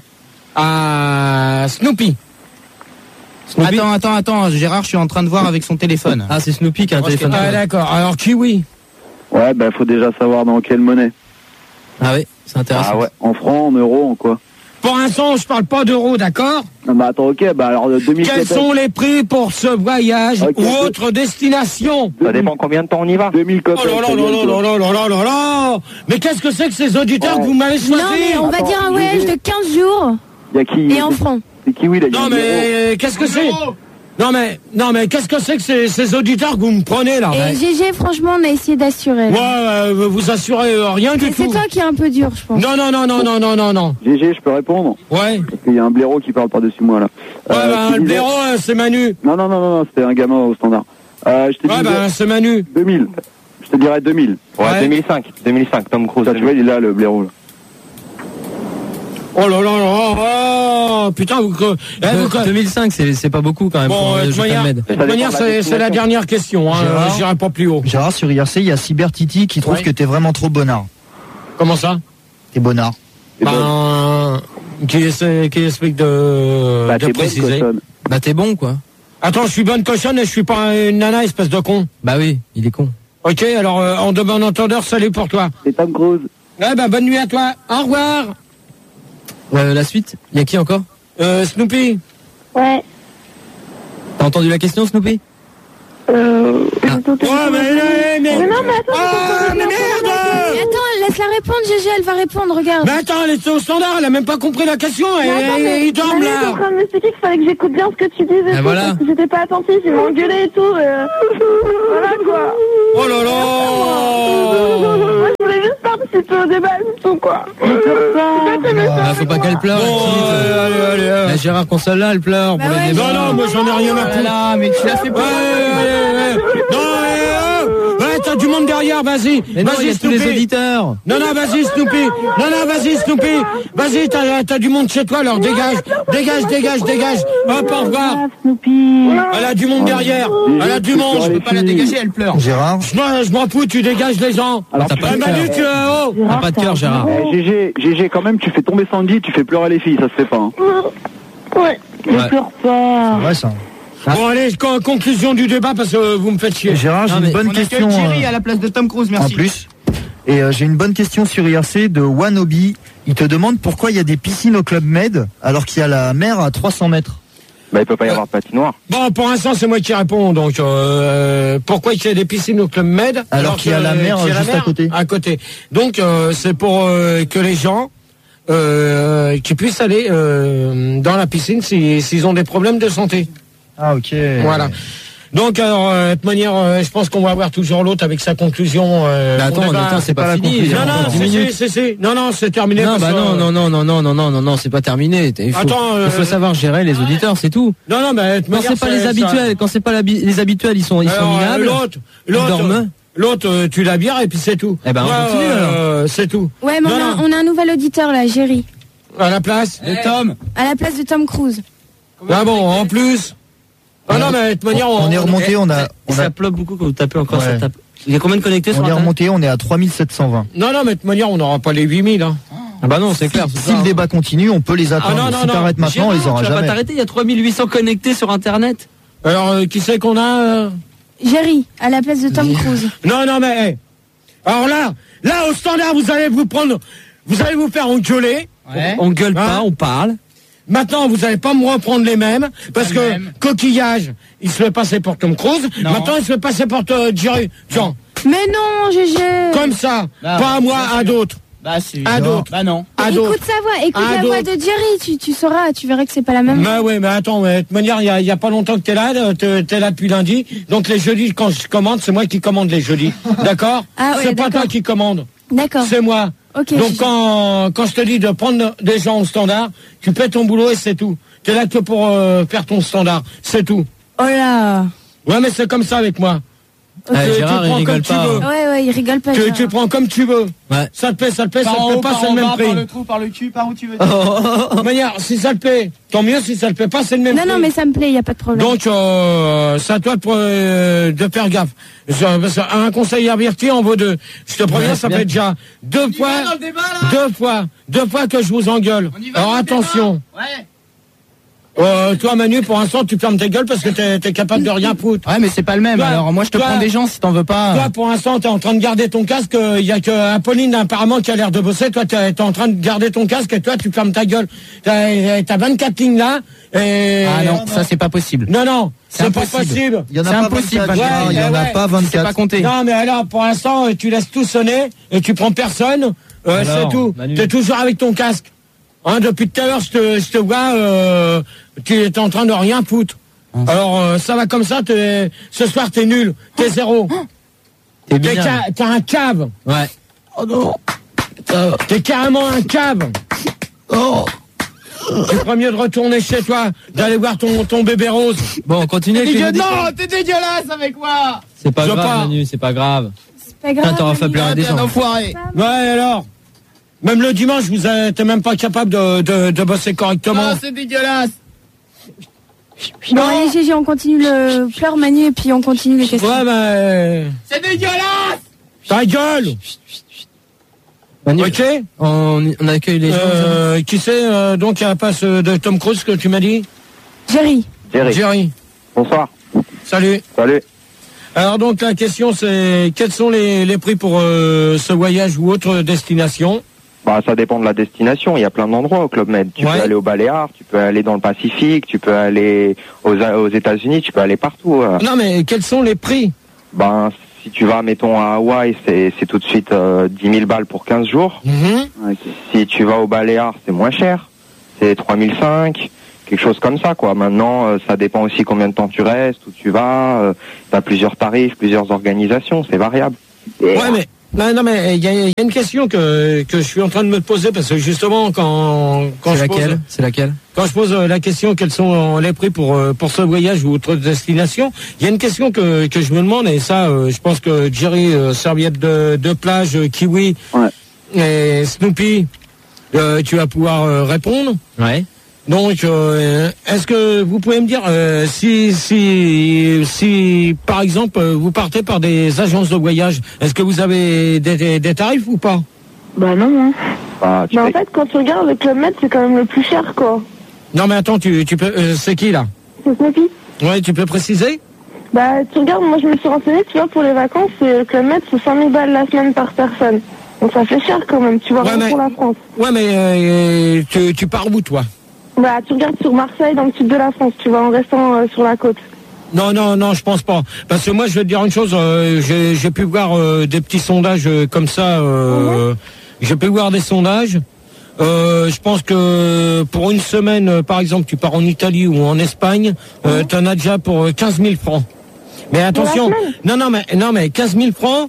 À Snoopy. Snoopy Attends, attends, attends, Gérard, je suis en train de voir avec son téléphone. Ah, c'est Snoopy qui a un téléphone. Ah, d'accord. Alors, Kiwi. Ouais, bah faut déjà savoir dans quelle monnaie. Ah oui, c'est intéressant. Ah ouais, en francs, en euros, en quoi? Pour l'instant, je parle pas d'euros, d'accord? Non, bah attends, ok, bah alors deux mille Quels sont les prix pour ce voyage Ok, ou deux- autre destination? Ça dépend combien de temps on y va. deux mille Oh là là là là là là là là là là! Mais qu'est-ce que c'est que ces auditeurs que vous m'avez choisis? Non, mais on va dire un voyage de quinze jours Il y a qui? et en francs. C'est Kiwi, là. il y a Non un zéro. mais qu'est-ce que c'est? Non mais non mais qu'est-ce que c'est que ces, ces auditeurs que vous me prenez là? Et G G, franchement, on a essayé d'assurer. Ouais, euh, vous assurez euh, rien du Mais c'est tout. toi qui es un peu dur, je pense. Non non non non non non non non. G G, je peux répondre? Ouais. Parce qu'il y a un blaireau qui parle par-dessus moi, là. Ouais Euh, bah je te le disais- blaireau euh, c'est Manu. Non, non, non, non, non, c'était un gamin au standard. Euh, je te Ouais disais bah c'est Manu. deux mille. Je te dirais deux mille. Ouais. deux mille cinq. deux mille cinq, Tom Cruise. Ça, tu vois, il est là, le blaireau, là. Oh là là là oh, putain vous que eh, vous que- deux mille cinq, c'est c'est pas beaucoup quand même. Bon, pour un euh, de voyage toute au Club manière, Med. de toute manière, c'est c'est la dernière question. Hein, Gérard. euh, J'irai pas plus haut. Gérard, sur I R C, il y a Cyber Titi qui trouve Ouais. que t'es vraiment trop bonnard. Comment ça? T'es bonnard. Ben, qui, essaie- qui explique de, Bah, de t'es bonne préciser. cochonne. Bah t'es bon quoi. Attends, je suis bonne cochonne et je suis pas une nana, espèce de con. Bah oui, il est con. Ok, alors euh, en de bon entendeur, salut pour toi. C'est Tom Cruise. Ouais, bah bonne nuit à toi. Au revoir. Euh, la suite, il y a qui encore? Euh, Snoopy. Ouais. T'as entendu la question, Snoopy? Euh... Ouais, mais, mais, mais, Mais non, mais attends, Ah, mais merde! Mais attends, laisse-la répondre, Gégé, elle va répondre, regarde. Mais attends, elle était au standard, elle a même pas compris la question, et il dorme là. Je suis en train de m'expliquer qu'il fallait que j'écoute bien ce que tu disais, Et tout, voilà. parce que j'étais pas attentif, ils m'ont engueulé et tout. Euh... voilà quoi. Oh là là. Moi je voulais juste participer au débat, c'est tout quoi. Ah, faut pas qu'elle pleure. Bon, allez, allez, allez, allez. La Gérard Consola, elle pleure pour les débats. Non, non, moi j'en ai rien à foutre. Là, mais tu l'as fait pas. Non, eh, ouais, t'as du monde derrière, vas-y. Mais non, il y a Vas-y, tous les Snoopy. auditeurs. Non, non, vas-y, Snoopy. Non, non, vas-y, Snoopy. Vas-y, t'as, t'as du monde chez toi, alors dégage. Dégage, dégage, dégage. Hop, au revoir. Elle a du monde derrière. Elle a du monde. Je peux pas la dégager, elle pleure. Gérard. Je m'en- je m'en fous, tu dégages les gens. Alors, t'as pas Eh, de Manu, cœur. tu, euh, oh. T'as pas de cœur, Gérard. Eh, G G, G G, quand même, tu fais tomber Sandy, tu fais pleurer les filles, ça se fait pas. Hein. Ouais, je Ouais. pleure pas. Ouais, ça. Bon, allez, con- conclusion du débat, parce que euh, vous me faites chier. Gérard, j'ai Non, une mais bonne On accueille question. Thierry euh, à la place de Tom Cruise, En merci. plus. Et euh, j'ai une bonne question sur I R C de Wanobi. Il te demande pourquoi il y a des piscines au Club Med alors qu'il y a la mer à trois cents mètres. Bah, il peut pas y avoir de patinoire. Bon, pour l'instant, c'est moi qui réponds. Donc, euh, pourquoi il y a des piscines au Club Med Alors qu'il y a que- la mer qu'il y a la juste à côté. À côté. Donc, euh, c'est pour euh, que les gens euh, qui puissent aller euh, dans la piscine si- s'ils ont des problèmes de santé. Ah, ok. Voilà. Donc, alors, euh, de toute manière, euh, je pense qu'on va avoir toujours l'autre avec sa conclusion. Euh, Mais attends, on débat. attends, c'est pas la fini. conclusion. Non, non, Encore dix c'est, minutes. c'est, c'est, non, non, c'est terminé. Non, parce bah que- non, non, non, non, non, non, non, non, non, c'est pas terminé. Il faut, Attends, euh, il faut savoir gérer les auditeurs, c'est tout. Non, non, mais de toute Quand manière, c'est pas les ça- habituels, quand c'est pas l'habi- les habituels, ils sont, ils sont Alors, euh, minables. L'autre, ils l'autre, dorment. l'autre, euh, tu la bières et puis c'est tout. Eh ben, on Moi, continue, euh, c'est tout. Ouais, mais on Non, a, non. on a un nouvel auditeur là, Géry. À la place. Et Tom. À la place de Tom Cruise. Ah bon, en plus. Ah non, mais de toute manière, On est remonté, on a, Et on ça a, plop beaucoup quand vous tapez encore, Ouais. ça tape. Il y a combien de connectés sur on est Internet remonté, on est à trois mille sept cent vingt. non, non, mais de toute manière, on n'aura pas les huit mille, hein. Ah bah non, c'est clair. c'est Si ça, le hein. débat continue, on peut les atteindre. non, non, si non. t'arrêtes maintenant, on les aura tu vas pas jamais. t'arrêter, il y a trois mille huit cents connectés sur Internet. Alors, euh, qui c'est qu'on a euh Géry, à la place de Tom Cruise. Non, non, mais, hey. Alors là, là, au standard, vous allez vous prendre, vous allez vous faire engueuler. Ouais. On gueule pas, Hein on parle. Maintenant, vous allez pas me reprendre les mêmes, parce Pas que les mêmes. Coquillage, il se fait passer pour Tom Cruise. Non. Maintenant, il se fait passer pour euh, Jerry. Jean. Mais non, Gégé. Comme ça. Bah, pas à moi, à d'autres. Bah, si. À d'autres. Bah, non. À Écoute d'autres. sa voix, écoute À la voix d'autres. de Jerry, tu, tu sauras, tu verras que c'est pas la même. Bah ouais, mais attends, mais de toute manière, il y a, il y a pas longtemps que t'es là, euh, t'es, t'es là depuis lundi. Donc les jeudis, quand je commande, c'est moi qui commande les jeudis. D'accord? Ah ouais, c'est pas d'accord. toi qui commande. D'accord. C'est moi. Ok. Donc Gégé. quand, quand je te dis de prendre des gens au standard, tu fais ton boulot et c'est tout. T'es là que pour euh, faire ton standard. C'est tout. Oh là. Ouais, mais c'est comme ça avec moi. Ah, Tu- tu Gérard, il prends rigole comme tu pas. veux. Ouais, ouais, il rigole pas. Tu, Gérard. tu prends comme tu veux. Ouais. Ça te plaît, ça te plaît, ça Par te en plaît haut, pas, par c'est le en même bas, prix. par le trou, par le cul, par où tu veux. De toute manière, si ça te plaît, tant mieux. Si ça te plaît pas, c'est le même Non, prix. non, mais ça me plaît, y a pas de problème. Donc, euh, c'est à toi de, euh, de faire gaffe. Je- parce qu'un conseil averti en vaut deux. Je te préviens, Ouais, ça bien. fait déjà deux fois, va dans le débat, là deux fois, deux fois que je vous engueule. On y va Alors dans le attention. débat. Ouais. Euh, toi, Manu, pour l'instant, tu fermes ta gueule parce que t'es, t'es capable de rien foutre. Ouais, mais c'est pas le même. Toi, Alors, moi, je te toi, prends des gens si t'en veux pas. Toi, pour l'instant, t'es en train de garder ton casque. Il y a que Apolline, apparemment, qui a l'air de bosser. Toi, t'es, t'es en train de garder ton casque et toi, tu fermes ta gueule. T'as, t'as vingt-quatre lignes là. Et... Ah non, ça, c'est pas possible. Non, non, c'est, C'est pas impossible. possible. Il y en a C'est pas impossible, vingt-quatre, ouais, Gérard, il y en a ouais. pas C'est pas vingt-quatre. compté. Non, mais alors, pour l'instant, tu laisses tout sonner et tu prends personne. Euh, Alors, c'est tout. Manu. T'es toujours avec ton casque. Hein, depuis tout à l'heure, je te, je te vois, euh, tu es en train de rien foutre. Alors, euh, ça va comme ça, t'es, ce soir, t'es nul. T'es zéro. T'es T'es, bien. ca- t'es un cave. Ouais. Oh non. T'es carrément un cave. Oh. Tu ferais mieux de retourner chez toi, d'aller voir ton, ton bébé rose. Bon, on continue avec les Dégueu- auditeurs. Non, t'es dégueulasse avec moi. C'est pas Je grave, pars. Manu, c'est pas grave. C'est pas grave. Putain, t'auras fait Manu. pleurer des T'es un gens. enfoiré. Ouais, alors. Même le dimanche, vous êtes même pas capable de, de, de bosser correctement. Non, c'est dégueulasse. Bon, allez, Gégé, on continue le pleur Manu et puis on continue les questions. Ouais, mais... C'est dégueulasse. Ta gueule. Manu, Ok. on, on accueille les gens. Euh, qui c'est, euh, donc, à la place de Tom Cruise que tu m'as dit? Jerry. Jerry. Jerry. Bonsoir. Salut. Salut. Alors, donc, la question, c'est quels sont les, les prix pour euh, ce voyage ou autre destination? Bah, ça dépend de la destination. Il y a plein d'endroits au Club Med. Tu Ouais. peux aller aux Baléares, tu peux aller dans le Pacifique, tu peux aller aux, aux États-Unis, tu peux aller partout. euh. Non, mais quels sont les prix? Ben, si tu vas, mettons, à Hawaï, c'est, c'est tout de suite euh, dix mille balles pour quinze jours. Mm-hmm. Okay. Si tu vas au Baléares, c'est moins cher. C'est trois mille cinq, quelque chose comme ça, quoi. Maintenant, euh, ça dépend aussi combien de temps tu restes, où tu vas. Euh, tu as plusieurs tarifs, plusieurs organisations, c'est variable. Ouais, mais... Non, non, mais il y, y a une question que, que je suis en train de me poser, parce que justement, quand, quand c'est je laquelle pose... C'est laquelle Quand je pose la question, quels sont les prix pour, pour ce voyage ou autre destination, il y a une question que, que je me demande, et ça, je pense que Jerry, serviette de, de plage, Kiwi, ouais. et Snoopy, euh, tu vas pouvoir euh, répondre. Ouais. Donc, euh, est-ce que vous pouvez me dire euh, si, si, si, par exemple, vous partez par des agences de voyage, est-ce que vous avez des, des, des tarifs ou pas? Bah non. Hein. Ah, mais en fait, quand tu regardes le Club Med, c'est quand même le plus cher, quoi. Non, mais attends, tu, tu peux, euh, c'est qui là? C'est Snoopy. Ouais, tu peux préciser? Bah, tu regardes, moi je me suis renseignée, tu vois, pour les vacances, le Club Med, c'est cent mille balles la semaine par personne. Donc ça fait cher quand même, tu vois, ouais, mais, pour la France. Ouais, mais euh, tu, tu pars où, toi? Bah, tu regardes sur Marseille, dans le sud de la France, tu vois, en restant euh, sur la côte. Non, non, non, je pense pas. Parce que moi, je vais te dire une chose, euh, j'ai, j'ai pu voir euh, des petits sondages euh, comme ça, euh, mmh. j'ai pu voir des sondages. Euh, je pense que pour une semaine, euh, par exemple, tu pars en Italie ou en Espagne, euh, mmh. tu en as déjà pour quinze mille francs. Mais attention, non, non, mais, non, mais quinze mille francs,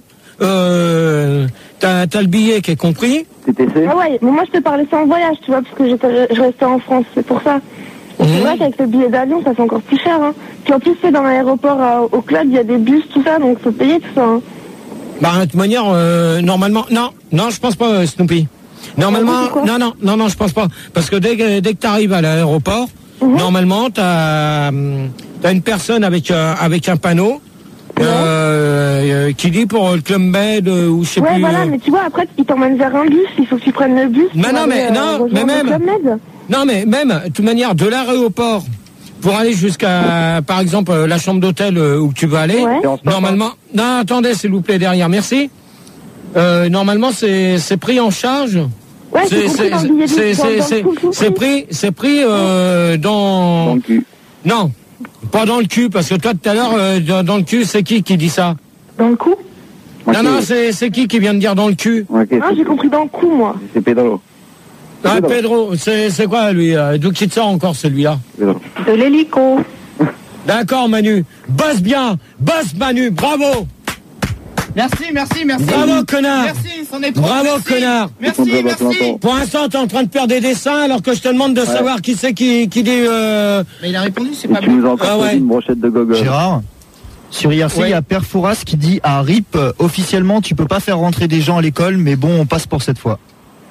euh, t'as, t'as le billet qui est compris. Ah ouais, mais moi je te parlais sans voyage, tu vois, parce que j'étais, je restais en France, c'est pour ça. Et mmh. c'est vrai qu'avec le billet d'avion, ça fait encore plus cher. Hein. Puis en plus, c'est dans l'aéroport à, au club, il y a des bus, tout ça, donc faut payer tout ça. Hein. Bah, de toute manière, euh, normalement, non, non, je pense pas, Snoopy. Normalement, non, non, non, non, je pense pas. Parce que dès que, dès que tu arrives à l'aéroport, mmh. normalement, tu as une personne avec, euh, avec un panneau. Ouais. Euh, qui dit pour le Club Med euh, ou je sais ouais, plus. Ouais, voilà, euh... mais tu vois, après, ils t'emmènent vers un bus, il faut que tu prennes le bus. Mais non, aller, mais, non, euh, mais même. Non, mais même, de toute manière, de l'aéroport, pour aller jusqu'à, par exemple, la chambre d'hôtel euh, où tu veux aller, ouais. normalement. Non, attendez, s'il vous plaît, derrière, merci. Euh, normalement, c'est, c'est pris en charge. Ouais, c'est, c'est, c'est, c'est, c'est, c'est pris, c'est pris euh, dans. Dans le cul. Non. Pas dans le cul, parce que toi, tout à l'heure, euh, dans, dans le cul, c'est qui qui dit ça? Dans le cou? Non, okay. non, c'est, c'est qui qui vient de dire dans le cul? Okay, ah, j'ai compris dans le cou, moi. C'est Pedro. Ah, Pedro, Pedro. C'est, c'est quoi, lui? D'où qui te sort encore, celui-là? Pedro. De l'hélico. D'accord, Manu. Bosse bien. Bosse, Manu. Bravo. Merci, merci, merci. Bravo, connard. Merci, c'en est trop. Bravo, merci. connard. Merci, merci. Pour l'instant, t'es en train de faire des dessins alors que je te demande de ouais. savoir qui c'est qui, qui dit... Euh... Mais il a répondu, c'est pas bon. Tu nous as encore ah, ouais. une brochette de Google. Gérard, sur I R C, il ouais. y a Père Fouras qui dit à R I P, euh, officiellement, tu peux pas faire rentrer des gens à l'école, mais bon, on passe pour cette fois.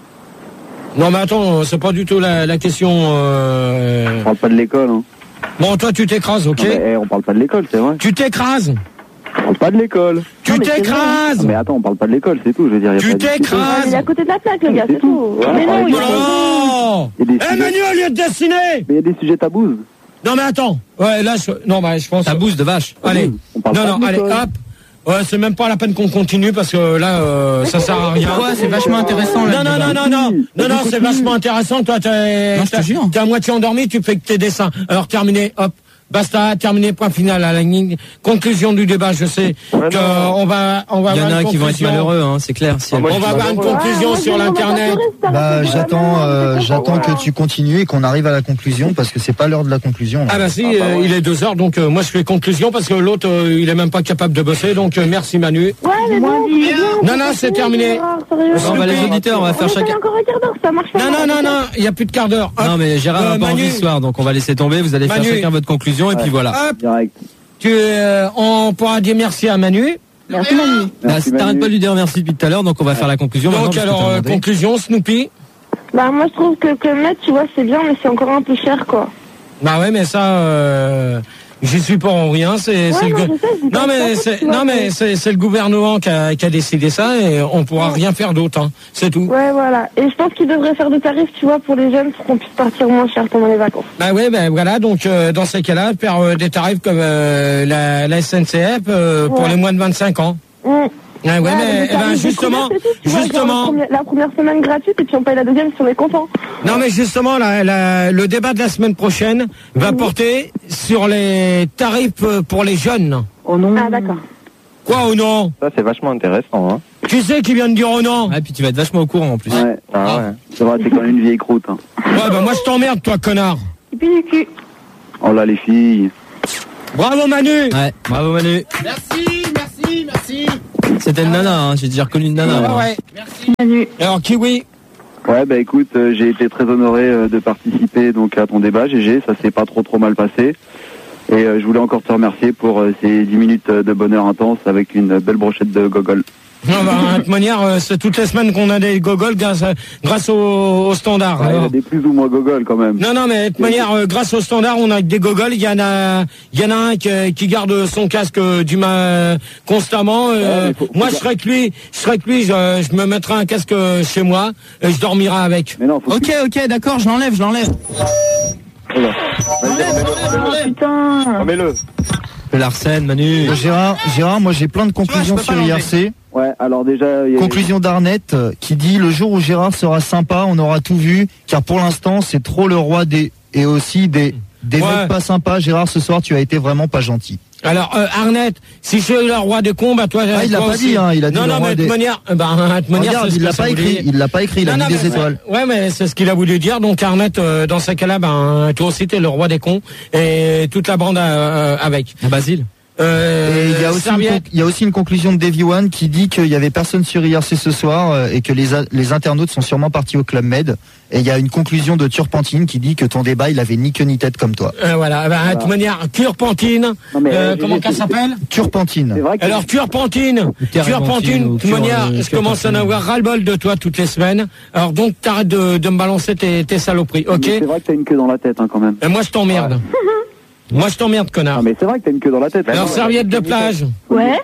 Non, mais attends, c'est pas du tout la, la question... Euh... On parle pas de l'école, hein. Bon, toi, tu t'écrases, ok? Non, mais, hey, on parle pas de l'école, c'est vrai. Tu t'écrases. On parle pas de l'école. Tu non, t'écrases. Mais attends, on parle pas de l'école, c'est tout, je veux dire. Tu t'écrases. Il est à côté de la plaque, le gars, c'est, c'est tout. tout. Ouais, mais non, il non. Eh, Manu, au lieu de dessiner. Mais il y a des sujets tabous. Non, mais attends. Ouais, là, je... non, mais je pense... Tabous de vache. Allez. On parle non, pas non, de allez, hop. Ouais, c'est même pas la peine qu'on continue parce que là, euh, ça sert à rien. Ouais, c'est vachement intéressant. Là, non, non, non, non, non, non, non, c'est vachement intéressant. Toi, t'es, non, je te jure. T'es à moitié endormi, tu fais que tes dessins. Alors, terminé, hop. Basta, terminé, point final à la ligne. Conclusion du débat, je sais ouais, qu'on va, on va. Il y en a qui vont être malheureux, hein, c'est clair. Si on va avoir une conclusion ouais, sur l'internet. Bah, j'attends, euh, j'attends que tu continues et qu'on arrive à la conclusion parce que c'est pas l'heure de la conclusion. Là. Ah bah si, ah, bah, ouais. euh, il est deux heures, donc euh, moi je fais conclusion parce que l'autre euh, il est même pas capable de bosser, donc euh, merci Manu. Ouais, mais bon, non, non, c'est terminé. On va les auditeurs, on va faire chacun. Encore un quart d'heure, ça marche pas. Non, non, non, non, il y a plus de quart d'heure. Non, mais Gérard n'a pas envie ce soir, donc on va laisser tomber. Vous allez faire chacun votre conclusion et puis voilà. Direct. Tu, euh, on pourra dire merci à Manu. Merci Manu. Bah, t'arrêtes pas de lui dire merci depuis tout à l'heure, donc on va faire la conclusion. Donc alors, euh, conclusion, Snoopy. Bah moi je trouve que le Met, tu vois, c'est bien, mais c'est encore un peu cher, quoi. Bah ouais, mais ça, euh, j'y suis pas en rien. C'est, ouais, c'est non, le... je sais, non mais c'est, non mais c'est, c'est le gouvernement qui a, qui a décidé ça et on pourra ouais. rien faire d'autre. Hein. C'est tout. Ouais, voilà. Et je pense qu'ils devraient faire des tarifs, tu vois, pour les jeunes, pour qu'on puisse partir moins cher pendant les vacances. Bah ouais, ben bah, voilà. Donc euh, dans ces cas-là, faire euh, des tarifs comme euh, la, la S N C F euh, ouais. pour les moins de vingt-cinq ans. Mmh. Ah ouais, ouais, mais, eh ben justement, justement, vois, la première semaine gratuite et puis on paye la deuxième si on est content. Non mais justement, la, la, le débat de la semaine prochaine va mmh. porter sur les tarifs pour les jeunes. Oh non. Ah d'accord. Quoi au non? Ça, c'est vachement intéressant, hein. Qui c'est qui vient de dire au non? Ah, et puis tu vas être vachement au courant en plus. Ouais. Ah ouais. C'est vrai, t'es quand même une vieille croûte. Hein. Ouais, bah moi je t'emmerde, toi, connard. Et puis du cul. Oh là, les filles. Bravo, Manu. Ouais, bravo Manu. Merci, merci, merci. C'était une nana, hein. J'ai déjà reconnu une nana. Ah moi. ouais. Merci Manu. Alors, Kiwi? Ouais, bah écoute, euh, j'ai été très honoré euh, de participer donc à ton débat, G G. Ça s'est pas trop trop mal passé. Et euh, je voulais encore te remercier pour euh, ces dix minutes de bonheur intense avec une belle brochette de gogol. Non, bah, de toute manière, euh, c'est toutes les semaines qu'on a des gogoles grâce, à- grâce au, au standard. Ouais, il y alors. a des plus ou moins gogol quand même. Non, non, mais de toute manière, euh, grâce au standard, on a des gogoles. Il y en a, il y en a un qui, qui garde son casque euh, du ma constamment. Euh, Ouais, faut- faut moi, gar- je serais que lui, je serais que lui, je, je me mettrai un casque chez moi et je dormirai avec. Mais non, faut Ok, ok, d'accord, je l'enlève, je l'enlève. que... Vas-y, remets-le. Oh putain. Remets-le. Le Larsen, Manu. Euh, Gérard, Gérard, moi j'ai plein de conclusions je peux pas sur I R C. Ouais, alors déjà... il y a- Conclusion d'Arnett euh, qui dit le jour où Gérard sera sympa, on aura tout vu, car pour l'instant c'est trop le roi des et aussi des des Ouais. mecs pas sympas. Gérard, ce soir tu as été vraiment pas gentil. Alors, euh, Arnett, si je suis le roi des cons, bah toi, Ah, il l'a toi pas aussi. dit, hein, il a dit non, le non, roi mais de des- toute manière, euh, bah, de toute manière, Regarde, c'est ce il que l'a ça pas voulait écrit, dire. il l'a pas écrit, il a Non, mis non, des mais- étoiles. Ouais, mais c'est ce qu'il a voulu dire. Donc Arnett, euh, dans ces cas-là, ben toi aussi t'es le roi des cons et toute la bande euh, avec. Basile. Euh, Et il y a aussi une, Serviette. con- il y a aussi une conclusion de Davy One qui dit qu'il y avait personne sur I R C ce soir euh, et que les, a- les internautes sont sûrement partis au Club Med. Et il y a une conclusion de Turpentine qui dit que ton débat il avait ni queue ni tête comme toi. Euh, voilà, ben, de toute manière, Turpentine, Non, mais, euh, euh, comment j'ai- qu'elle c'est- s'appelle? Turpentine. C'est vrai que... Alors Turpentine, Turpentine, de toute Tur- manière, euh, je commence à en Turpentine. avoir ras-le-bol de toi toutes les semaines. Alors donc t'arrêtes de, de me balancer tes, tes saloperies, ok? Mais c'est vrai que t'as une queue dans la tête hein, quand même. Et moi je t'emmerde. Moi je t'emmerde, connard. Non mais c'est vrai que t'as une queue dans la tête. Alors serviette de plage. Ouais.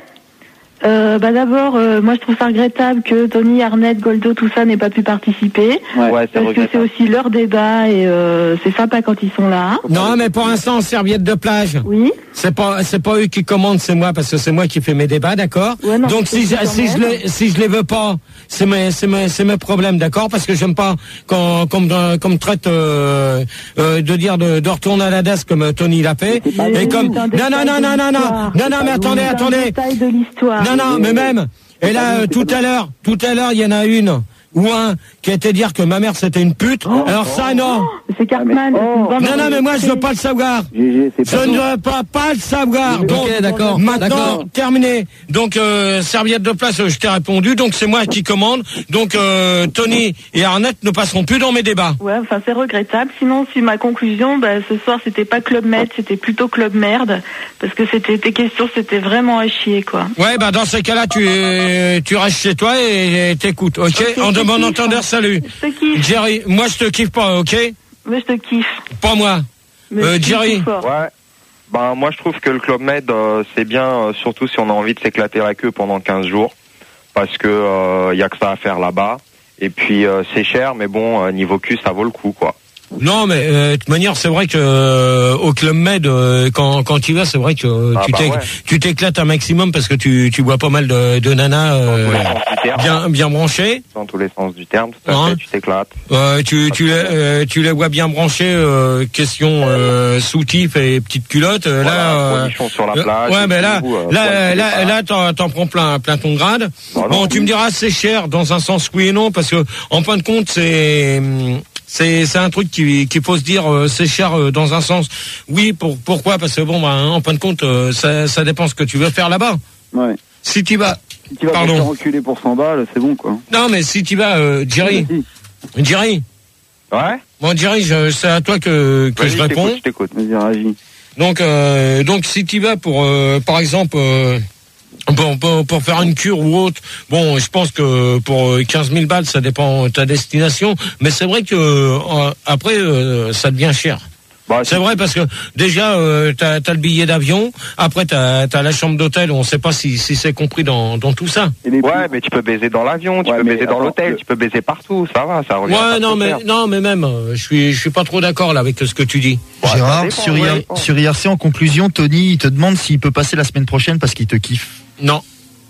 Euh, bah d'abord, euh, moi je trouve ça regrettable que Tony, Arnett, Goldo, tout ça n'ait pas pu participer. Ouais, Ouais, c'est Parce que c'est regrettable. aussi leur débat et euh, c'est sympa quand ils sont là. Non, mais pour l'instant, serviette de plage. Oui. C'est pas, c'est pas eux qui commandent, c'est moi, parce que c'est moi qui fais mes débats, d'accord? Ouais, non, Donc mais si je, c'est si je quand même. les, si je les veux pas, c'est mes, c'est mes, c'est mes problèmes, d'accord? Parce que j'aime pas qu'on, qu'on me, qu'on me traite, euh, euh, de dire de, de retourner à la desk comme Tony l'a fait. Et comme, non, non, non, non, non, non, non, non, mais attendez, attendez. Détail de l'histoire. Non, non, mais même. Et là, euh, tout à l'heure, tout à l'heure, il y en a une ou un qui a été dire que ma mère c'était une pute. Alors ça, non. C'est Cartman. Non, non, mais moi je veux pas le savoir. G G, c'est Je pas... ne veux pas, pas le savoir. Donc, Ok, d'accord. maintenant, D'accord. terminé. Donc, euh, serviette de place, euh, je t'ai répondu. Donc, c'est moi qui commande. Donc, euh, Tony et Arnett ne passeront plus dans mes débats. Ouais, enfin c'est regrettable. Sinon, si ma conclusion, bah, ce soir c'était pas Club Med, c'était plutôt Club Merde, parce que c'était tes questions, c'était vraiment à chier, quoi. Ouais, bah dans ces cas-là, tu, euh, tu restes chez toi et et t'écoutes, ok, Ok, en je te de bon kiffe, entendeur, hein. salut. Je te kiffe. Jerry, moi je te kiffe pas, ok? Mais je te kiffe. Pas moi. Mais Euh, je kiffe Jerry. tout fort. Ouais. Ben moi je trouve que le Club Med euh, c'est bien, euh, surtout si on a envie de s'éclater la queue pendant quinze jours, parce que euh, y a que ça à faire là-bas. Et puis euh, c'est cher, mais bon euh, niveau cul ça vaut le coup quoi. Non, mais euh, de toute manière, c'est vrai que euh, au Club Med, euh, quand quand tu vas, c'est vrai que euh, Ah tu bah t'éc- ouais. tu t'éclates un maximum parce que tu tu vois pas mal de, de nanas euh, Dans tous les sens du terme. bien bien branchées. Dans tous les sens du terme, tout à Hein fait, tu t'éclates. Euh, tu tu les euh, tu les vois bien branchées. Euh, question euh, soutif et petite culotte. Euh, Voilà, là, euh, production sur la euh, plage. ouais, et mais là tout, euh, là poil là sur les là t'en t'en prends plein plein ton grade. Bah Bon, non. tu me diras c'est cher dans un sens oui et non parce que en fin de compte c'est hum, c'est c'est un truc qui qu'il faut se dire euh, c'est cher euh, dans un sens. Oui, pour pourquoi? Parce que bon bah hein, en fin de compte euh, ça ça dépend ce que tu veux faire là-bas. Ouais. Si tu vas Si tu vas pas Pardon. te faire enculer pour cent balles, c'est bon quoi. non mais si tu vas euh, Jerry Si. Jerry Ouais. bon Jerry je- c'est à toi que que Vas-y, je je réponds. t'écoute, je t'écoute. Vas-y, réagis. Donc, euh, donc si tu vas pour, euh, par exemple, euh, pour, pour, pour faire une cure ou autre, bon, je pense que pour quinze mille balles, ça dépend de ta destination. Mais c'est vrai que euh, après, euh, ça devient cher. Bah, C'est vrai parce que déjà, euh, t'as as le billet d'avion, après t'as as la chambre d'hôtel, on sait pas si, si c'est compris dans, dans tout ça. Et les Ouais, mais tu peux baiser dans l'avion, tu Ouais, peux mais baiser dans attends, l'hôtel, le- tu peux baiser partout, ça va, ça revient. Ouais, pas non, trop mais cher. non, mais même, euh, je suis je suis pas trop d'accord là avec ce que tu dis. Ouais, ça Gérard, dépend, sur, ouais, I R- dépend. sur I R C en conclusion, Tony il te demande s'il peut passer la semaine prochaine parce qu'il te kiffe. Non.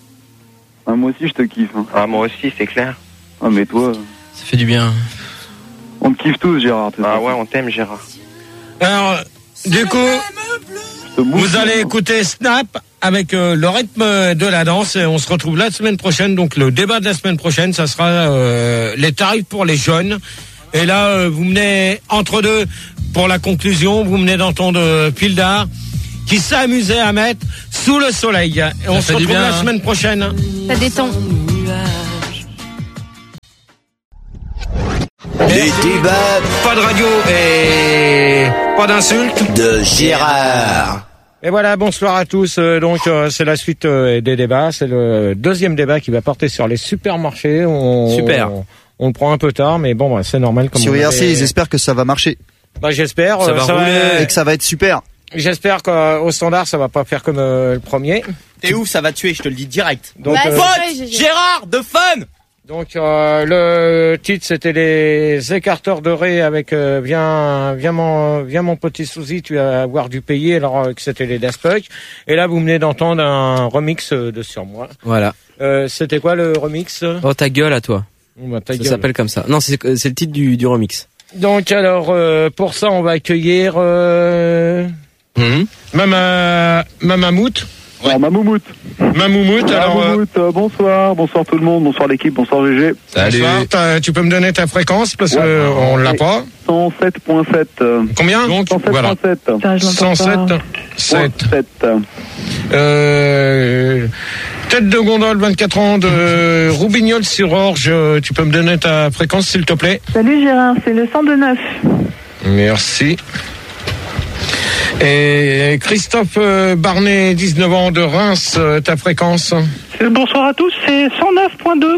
Ah, moi aussi je te kiffe. Hein. Ah, moi aussi, c'est clair. Ah mais toi, Ça fait du bien. on te kiffe tous Gérard. de toute Ah façon. ouais, on t'aime, Gérard. Alors, du coup, Je te bouffe, vous allez hein. écouter Snap avec euh, le rythme de la danse. Et on se retrouve la semaine prochaine. Donc le débat de la semaine prochaine, ça sera euh, les tarifs pour les jeunes. Et là, euh, vous menez entre deux pour la conclusion. Vous menez d'entendre euh, Pildar qui s'est amusé à mettre sous le soleil. Et on se retrouve bien, la hein. semaine prochaine. Ça détend. Les débats. Pas de radio et pas d'insultes. De Gérard. Et voilà, bonsoir à tous. Euh, donc euh, c'est la suite euh, des débats. C'est le deuxième débat qui va porter sur les supermarchés. On, Super. On, on le prend un peu tard, mais bon, bah, c'est normal. Comme Sur I R C, avait... ils espèrent que ça va marcher. Bah, j'espère. Ça euh, va ça rouler. va... Et que ça va être super. J'espère qu'au standard, ça va pas faire comme euh, le premier. T'es ouf, ça va tuer, je te le dis direct. Donc, bah, euh, vrai, Gérard, de fun. Donc euh, le titre c'était les écarteurs dorés avec euh, viens viens mon viens mon petit Souzy, tu vas avoir du payer, alors euh, que c'était les Daft Punk. Et là vous venez d'entendre un remix euh, de Sur moi. Voilà. Euh, c'était quoi le remix? Oh ta gueule à toi. Oh, bah, ta Ça gueule. s'appelle comme ça. Non, c'est c'est le titre du du remix. Donc alors euh, pour ça on va accueillir euh, Mmh. Mama Mamamout. Ouais. Mamoumout. Mamoumout. Alors Mamoumout, euh, bonsoir, bonsoir tout le monde, bonsoir l'équipe, bonsoir G G. bonsoir. T'as- Tu peux me donner ta fréquence parce Ouais. que on l'a pas. cent sept virgule sept. euh, Combien? Donc cent sept voilà. virgule sept. cent sept. sept. sept. Euh, tête de gondole, vingt-quatre ans, de Roubignol-sur-Orge. Tu peux me donner ta fréquence, s'il te plaît? Salut Gérard, c'est le cent deux neuf. Merci. Et Christophe euh, Barnet, dix-neuf ans, de Reims, euh, ta fréquence? Bonsoir à tous, c'est cent neuf virgule deux.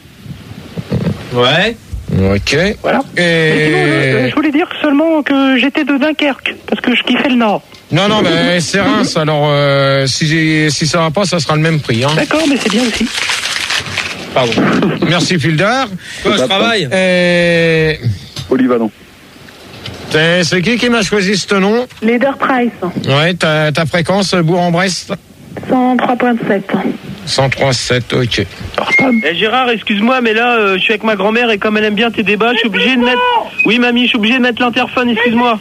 Ouais. Ok. Voilà. Mais sinon, je, Et... je voulais dire seulement que j'étais de Dunkerque, parce que je kiffais le Nord. Non, non, mais c'est Reims, alors euh, si, j'ai- si ça va pas, ça sera le même prix. Hein. D'accord, mais c'est bien aussi. Pardon. Merci Fildar. Quoi, je travaille. Et... Polyvalent. C'est c'est qui qui m'a choisi ce nom? Leader Price, Ouais, ta, ta fréquence, Bourg-en-Brest? cent trois virgule sept. cent trois sept, ok. Eh, Gérard, excuse-moi, mais là, euh, je suis avec ma grand-mère et comme elle aime bien tes débats, je suis obligé de mettre... Oui, mamie, je suis obligé de mettre l'interphone, excuse-moi.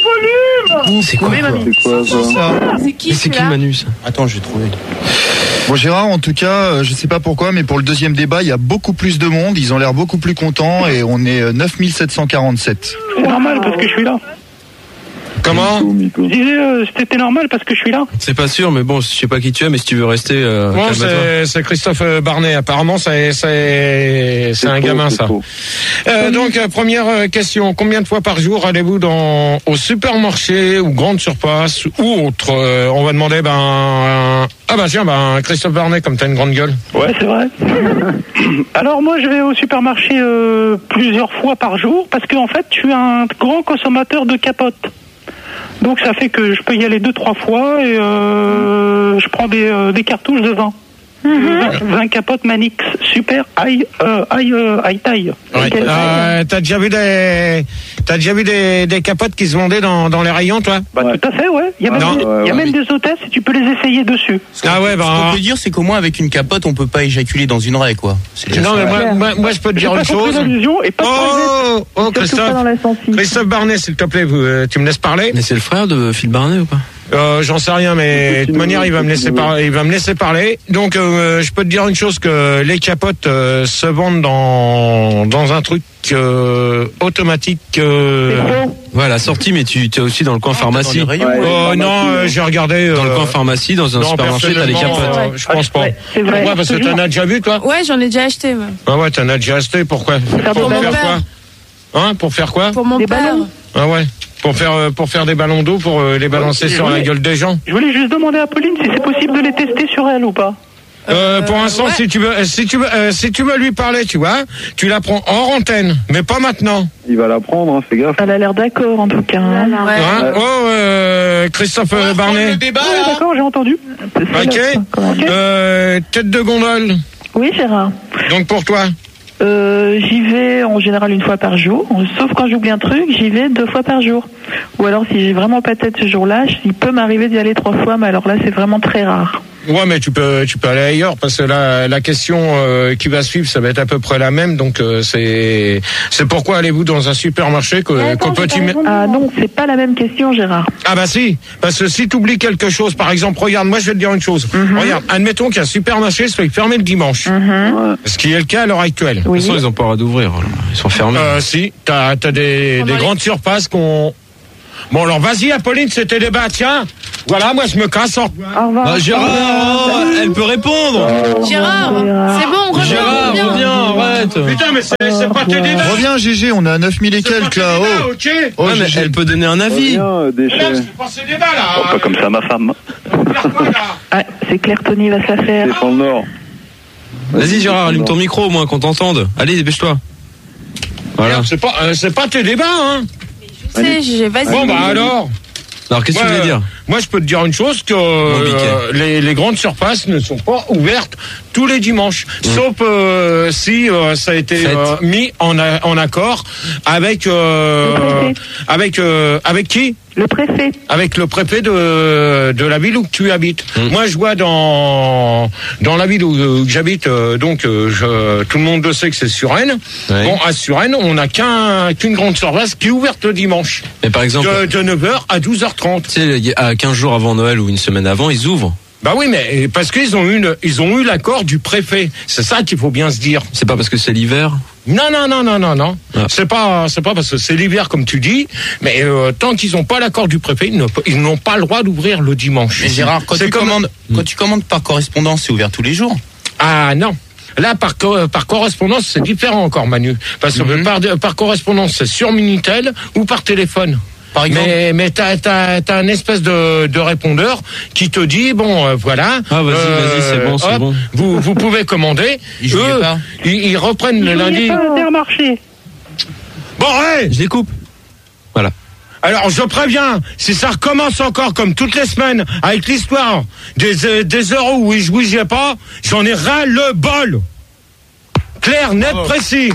C'est quoi, Oui, mamie. C'est quoi ça? C'est qui Mais c'est qui Manu ça? Attends, je vais trouver. Bon Gérard, en tout cas, euh, je sais pas pourquoi, mais pour le deuxième débat, il y a beaucoup plus de monde, ils ont l'air beaucoup plus contents et on est euh, neuf mille sept cent quarante-sept. C'est normal parce que je suis là. Comment? Miko, Miko. Je disais, euh, c'était normal parce que je suis là. C'est pas sûr, mais bon, je sais pas qui tu es, mais si tu veux rester, euh, Bon, calme-toi. c'est c'est Christophe euh, Barnet. Apparemment, c'est c'est c'est un faux, gamin c'est ça. faux. Euh, donc euh, première euh, question, combien de fois par jour allez-vous dans au supermarché ou grande surface ou autre? Euh, On va demander ben euh, ah bah tiens ben Christophe Barnet, comme t'as une grande gueule. Ouais, c'est vrai. Alors moi, je vais au supermarché euh, plusieurs fois par jour parce que en fait, je suis un grand consommateur de capotes. Donc ça fait que je peux y aller deux trois fois et euh, je prends des, euh, des cartouches de vin. vingt, vingt capotes Manix super high euh, high euh, high taille. Ouais. Quelle taille Euh, t'as déjà vu des t'as déjà vu des, des capotes qui se vendaient dans dans les rayons, toi? Bah, tout à fait, ouais. Il y a même, Non. des, il y a même des hôtesses et tu peux les essayer dessus. Ah ouais, Ce bah. qu'on peut dire, c'est qu'au moins avec une capote, on peut pas éjaculer dans une raie, quoi. C'est déjà Non, ça. mais moi, moi, moi, je peux te J'ai dire pas une compris chose. l'allusion et pas de Oh, oh, Surtout pas Christophe. dans la sensi. Christophe Barnet, s'il te plaît, vous, euh, tu me laisses parler? Mais c'est le frère de Phil Barnet ou pas? Euh, j'en sais rien, mais de toute manière, il va me laisser parler. Il va me laisser parler. Donc, euh, je peux te dire une chose, que les capotes euh, se vendent dans dans un truc euh, automatique. Euh... Voilà, sortie, mais tu es aussi dans le coin pharmacie. Ouais, Oh non, euh, j'ai regardé. Dans euh, le coin pharmacie, dans un non, supermarché, t'as les personnellement, capotes. euh, je pense pas. C'est vrai. Ouais, parce que t'en as déjà vu, toi? Ouais, j'en ai déjà acheté. Ouais. Ah ouais, t'en as déjà acheté. Pourquoi? Pour Pour mon faire père. quoi? Hein? Pour faire quoi? Pour mon Des père. ballons. Ah ouais. Pour faire euh, pour faire des ballons d'eau, pour euh, les balancer Ouais, sur ouais. la gueule des gens. Je voulais juste demander à Pauline si c'est possible de les tester sur elle ou pas. Euh, pour l'instant, ouais. si tu veux, euh, si tu veux, euh, si tu veux lui parler, tu vois, tu la prends hors antenne, mais pas maintenant. Il va la prendre, hein, fais gaffe. Elle a l'air d'accord en tout cas. hein. Ouais. Hein oh, euh, Christophe euh, Barnet. Ouais, d'accord, j'ai entendu. Ok. Euh, tête de gondole. Oui Gérard. Donc pour toi. Euh, j'y vais en général une fois par jour, sauf quand j'oublie un truc, j'y vais deux fois par jour. Ou alors si j'ai vraiment pas de tête ce jour-là, il peut m'arriver d'y aller trois fois, mais alors là c'est vraiment très rare. Ouais, mais tu peux, tu peux aller ailleurs parce que là, la question euh, qui va suivre, ça va être à peu près la même. Donc euh, c'est, c'est pourquoi allez-vous dans un supermarché que, Attends, qu'au petit. Ah non, c'est pas la même question, Gérard. Ah bah si, parce que si tu oublies quelque chose, par exemple, regarde, moi je vais te dire une chose. Mm-hmm. Regarde, admettons qu'un supermarché soit fermé le dimanche, mm-hmm. ce qui est le cas à l'heure actuelle. Oui. De toute façon, ils ont pas le droit d'ouvrir. Ils sont fermés. Euh, si, t'as, t'as des, des grandes surfaces qu'on. Bon alors vas-y Apolline, c'était débat, tiens. Voilà, moi je me casse. En... Au revoir. Ah, Gérard, oh, elle peut répondre. Gérard, c'est bon, reviens. Gérard, reviens, reviens arrête. Putain, mais c'est, c'est pas tes débats. Reviens G G, on est à neuf mille et quelques là. Débat, Oh, okay. oh ouais, mais elle peut donner un avis. Reviens, déchet. C'est pas ces débats là. Oh, pas comme ça, ma femme. Ah, c'est clair, Tony va se la faire. C'est dans le Nord. Vas-y Gérard, allume ton micro au moins qu'on t'entende. Allez, dépêche-toi. Voilà. C'est pas, euh, c'est pas tes débats, hein. Je sais, G G, vas-y. Bon bah alors. Alors qu'est-ce que tu voulais dire? Moi je peux te dire une chose, que euh, les, les grandes surfaces ne sont pas ouvertes tous les dimanches, mmh. sauf euh, si euh, ça a été euh, mis en, a, en accord avec euh, avec euh, avec qui? Le préfet. Avec le préfet de de la ville où tu habites. Mmh. Moi je vois dans dans la ville où, où j'habite, euh, donc euh, je, tout le monde le sait que c'est Suresnes. Ouais. Bon, à Suresnes, on n'a qu'un qu'une grande surface qui est ouverte le dimanche. Mais par exemple de, de neuf heures à douze heures trente. Tu sais, à quinze jours avant Noël ou une semaine avant, ils ouvrent. Bah oui, mais parce qu'ils ont eu, ils ont eu l'accord du préfet. C'est ça qu'il faut bien se dire. C'est pas parce que c'est l'hiver? Non, non, non, non, non, non. Ah. C'est pas, c'est pas parce que c'est l'hiver comme tu dis. Mais euh, tant qu'ils n'ont pas l'accord du préfet, ils, ne, ils n'ont pas le droit d'ouvrir le dimanche. Mais Gérard, quand, tu, comme... commandes, quand tu commandes par correspondance, c'est ouvert tous les jours? Ah non. Là, par, par correspondance, c'est différent encore, Manu. Parce que mm-hmm. par, par correspondance, c'est sur Minitel ou par téléphone. Par exemple. Mais, mais t'as, t'as, t'as une espèce de, de répondeur qui te dit, bon, euh, voilà. Ah, vas-y, euh, vas-y, c'est bon, c'est hop, bon. Vous, vous pouvez commander. Ils, Eux, pas. Ils, ils reprennent ils le lundi. Pas Intermarché. Bon, ouais. Je les coupe. Voilà. Alors, je préviens, si ça recommence encore comme toutes les semaines, avec l'histoire des, des euros où ils jouaient pas, j'en ai ras le bol. Clair, net, oh. précis.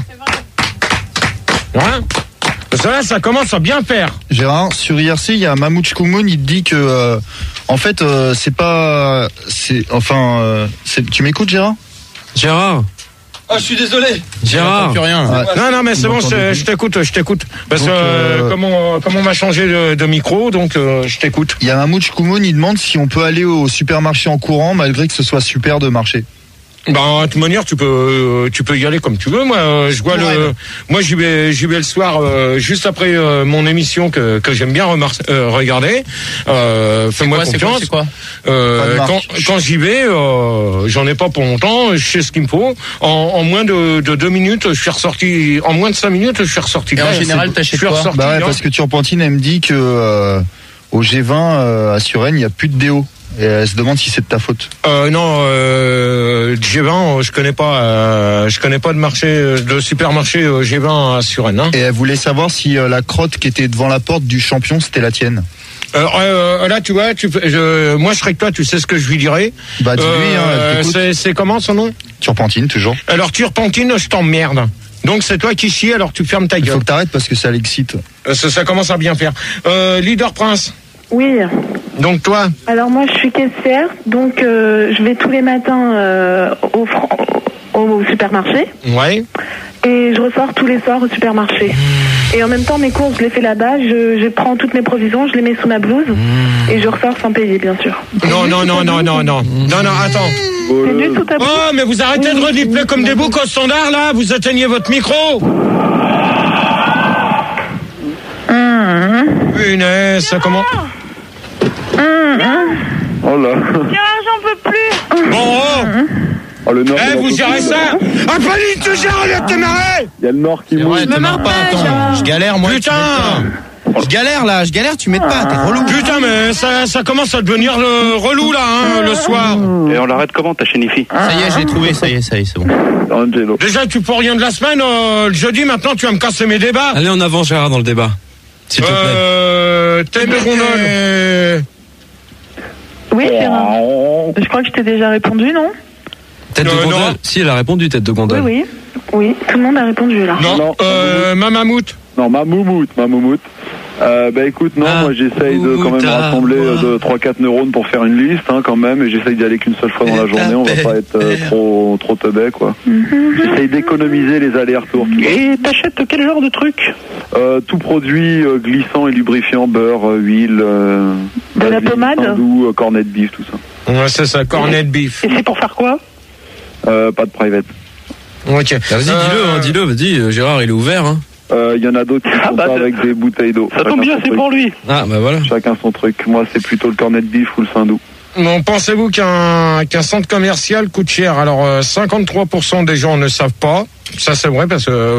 Hein? Ça, ça commence à bien faire. Gérard, sur I R C, il y a Mamouche Koumoun, il te dit que, euh, en fait, euh, c'est pas, c'est, enfin, euh, c'est, tu m'écoutes, Gérard? Gérard. Ah, je suis désolé. Gérard. Plus rien. Ah, non, non, mais c'est bon, je, je t'écoute, je t'écoute. Parce que, euh, comme on, comme on m'a changé de, de micro, donc, euh, je t'écoute. Il y a Mamouche Koumoun, il demande si on peut aller au supermarché en courant, malgré que ce soit super de marché. Bah, de toute manière, tu peux, tu peux y aller comme tu veux. Moi, je vois ouais, le, non. moi, j'y vais, j'y vais le soir, euh, juste après euh, mon émission que que j'aime bien remar- euh, regarder. Euh, fais-moi quoi, confiance. C'est quoi, c'est quoi euh, quand quand j'y vais, euh, j'en ai pas pour longtemps. Je sais ce qu'il me faut. En, en moins de, de deux minutes, je suis ressorti. En moins de cinq minutes, je suis ressorti. Et en général, t'achètes quoi? Bah ouais, parce que Turpentine, elle me dit que euh, au G vingt euh, à Suresnes, il y a plus de déo. Et elle se demande si c'est de ta faute. Euh, non, euh, G vingt, je connais pas. Euh, je connais pas de marché, de supermarché euh, G vingt à Suresnes. Hein. Et elle voulait savoir si euh, la crotte qui était devant la porte du champion, c'était la tienne. Euh, euh, là, tu vois, tu, je, moi, je serais que toi. Tu sais ce que je lui dirais. Bah, dis-lui. Euh, hein, c'est, c'est comment son nom? Turpentine, toujours. Alors, Turpentine, je t'emmerde. Donc, c'est toi qui chie. Alors, tu fermes ta gueule. Il faut que t'arrêtes parce que ça l'excite. Euh, ça, ça commence à bien faire. Euh, Leader Prince. Oui. Donc toi? Alors moi je suis caissière, donc euh, je vais tous les matins euh, au, au, au supermarché. Ouais. Et je ressors tous les soirs au supermarché. Mmh. Et en même temps mes courses je les fais là-bas, je, je prends toutes mes provisions, je les mets sous ma blouse mmh. et je ressors sans payer bien sûr. Non non non non non non non non attends. C'est du tout à blouse. Oh mais vous arrêtez oui, de redifler oui, comme des boucs au standard là, vous éteignez votre micro. Mmh. Punaise, ça comment? Oh là. J'en peux plus. Bon, oh. Oh, le Nord. Eh, vous gérez ça? Ah, Pauline, tu gères, elle te marrer. Il y a le Nord qui mouille. Je me marre pas, attends. Je galère, moi. Putain. Je galère, là. Je galère, tu m'aides pas. T'es relou. Putain, mais ça, ça commence à devenir le relou, là, hein, le soir. Et on l'arrête comment, ta chaîne I F I? Ça y est, j'ai trouvé. Ça y est, ça y est, c'est bon. Angelo. Déjà, tu peux rien de la semaine. Euh, le jeudi, maintenant, tu vas me casser mes débats. Allez, en avant, Gérard, dans le débat. S'il te plaît. Euh, tête de gondole. Oui, Gérard. Je crois que je t'ai déjà répondu, non? Tête euh, de gondole. Non. Si, elle a répondu, tête de gondole. Oui, oui. Oui, tout le monde a répondu, là. Non, non euh, Mamamout. Non, Mamoumout, Mamoumout. Euh, bah écoute, non, Ah, moi j'essaye de quand même Outa, rassembler moi. euh, de trois quatre neurones pour faire une liste hein, quand même, et j'essaye d'y aller qu'une seule fois dans la journée, on va pas être euh, trop trop teubé quoi. J'essaye d'économiser les allers-retours. tu vois. Et t'achètes quel genre de truc? Euh, tout produit euh, glissant et lubrifiant, beurre, euh, huile, euh, De la basilic, pommade hindou, euh, cornet de beef, tout ça. Ouais, c'est ça, cornet de beef. Et c'est pour faire quoi? Euh, pas de private. Ok. Ah, vas-y, dis-le, hein, dis-le, vas-y, euh, Gérard, il est ouvert. Hein. Il euh, y en a d'autres qui Ah font bah, ça ça- avec des bouteilles d'eau. Ça tombe bien, c'est pour lui. Ah, bah voilà. Chacun son truc. Moi, c'est plutôt le cornet de beef ou le sindou. Bon, pensez-vous qu'un qu'un centre commercial coûte cher? Alors, euh, cinquante-trois pour cent des gens ne savent pas. Ça, c'est vrai parce que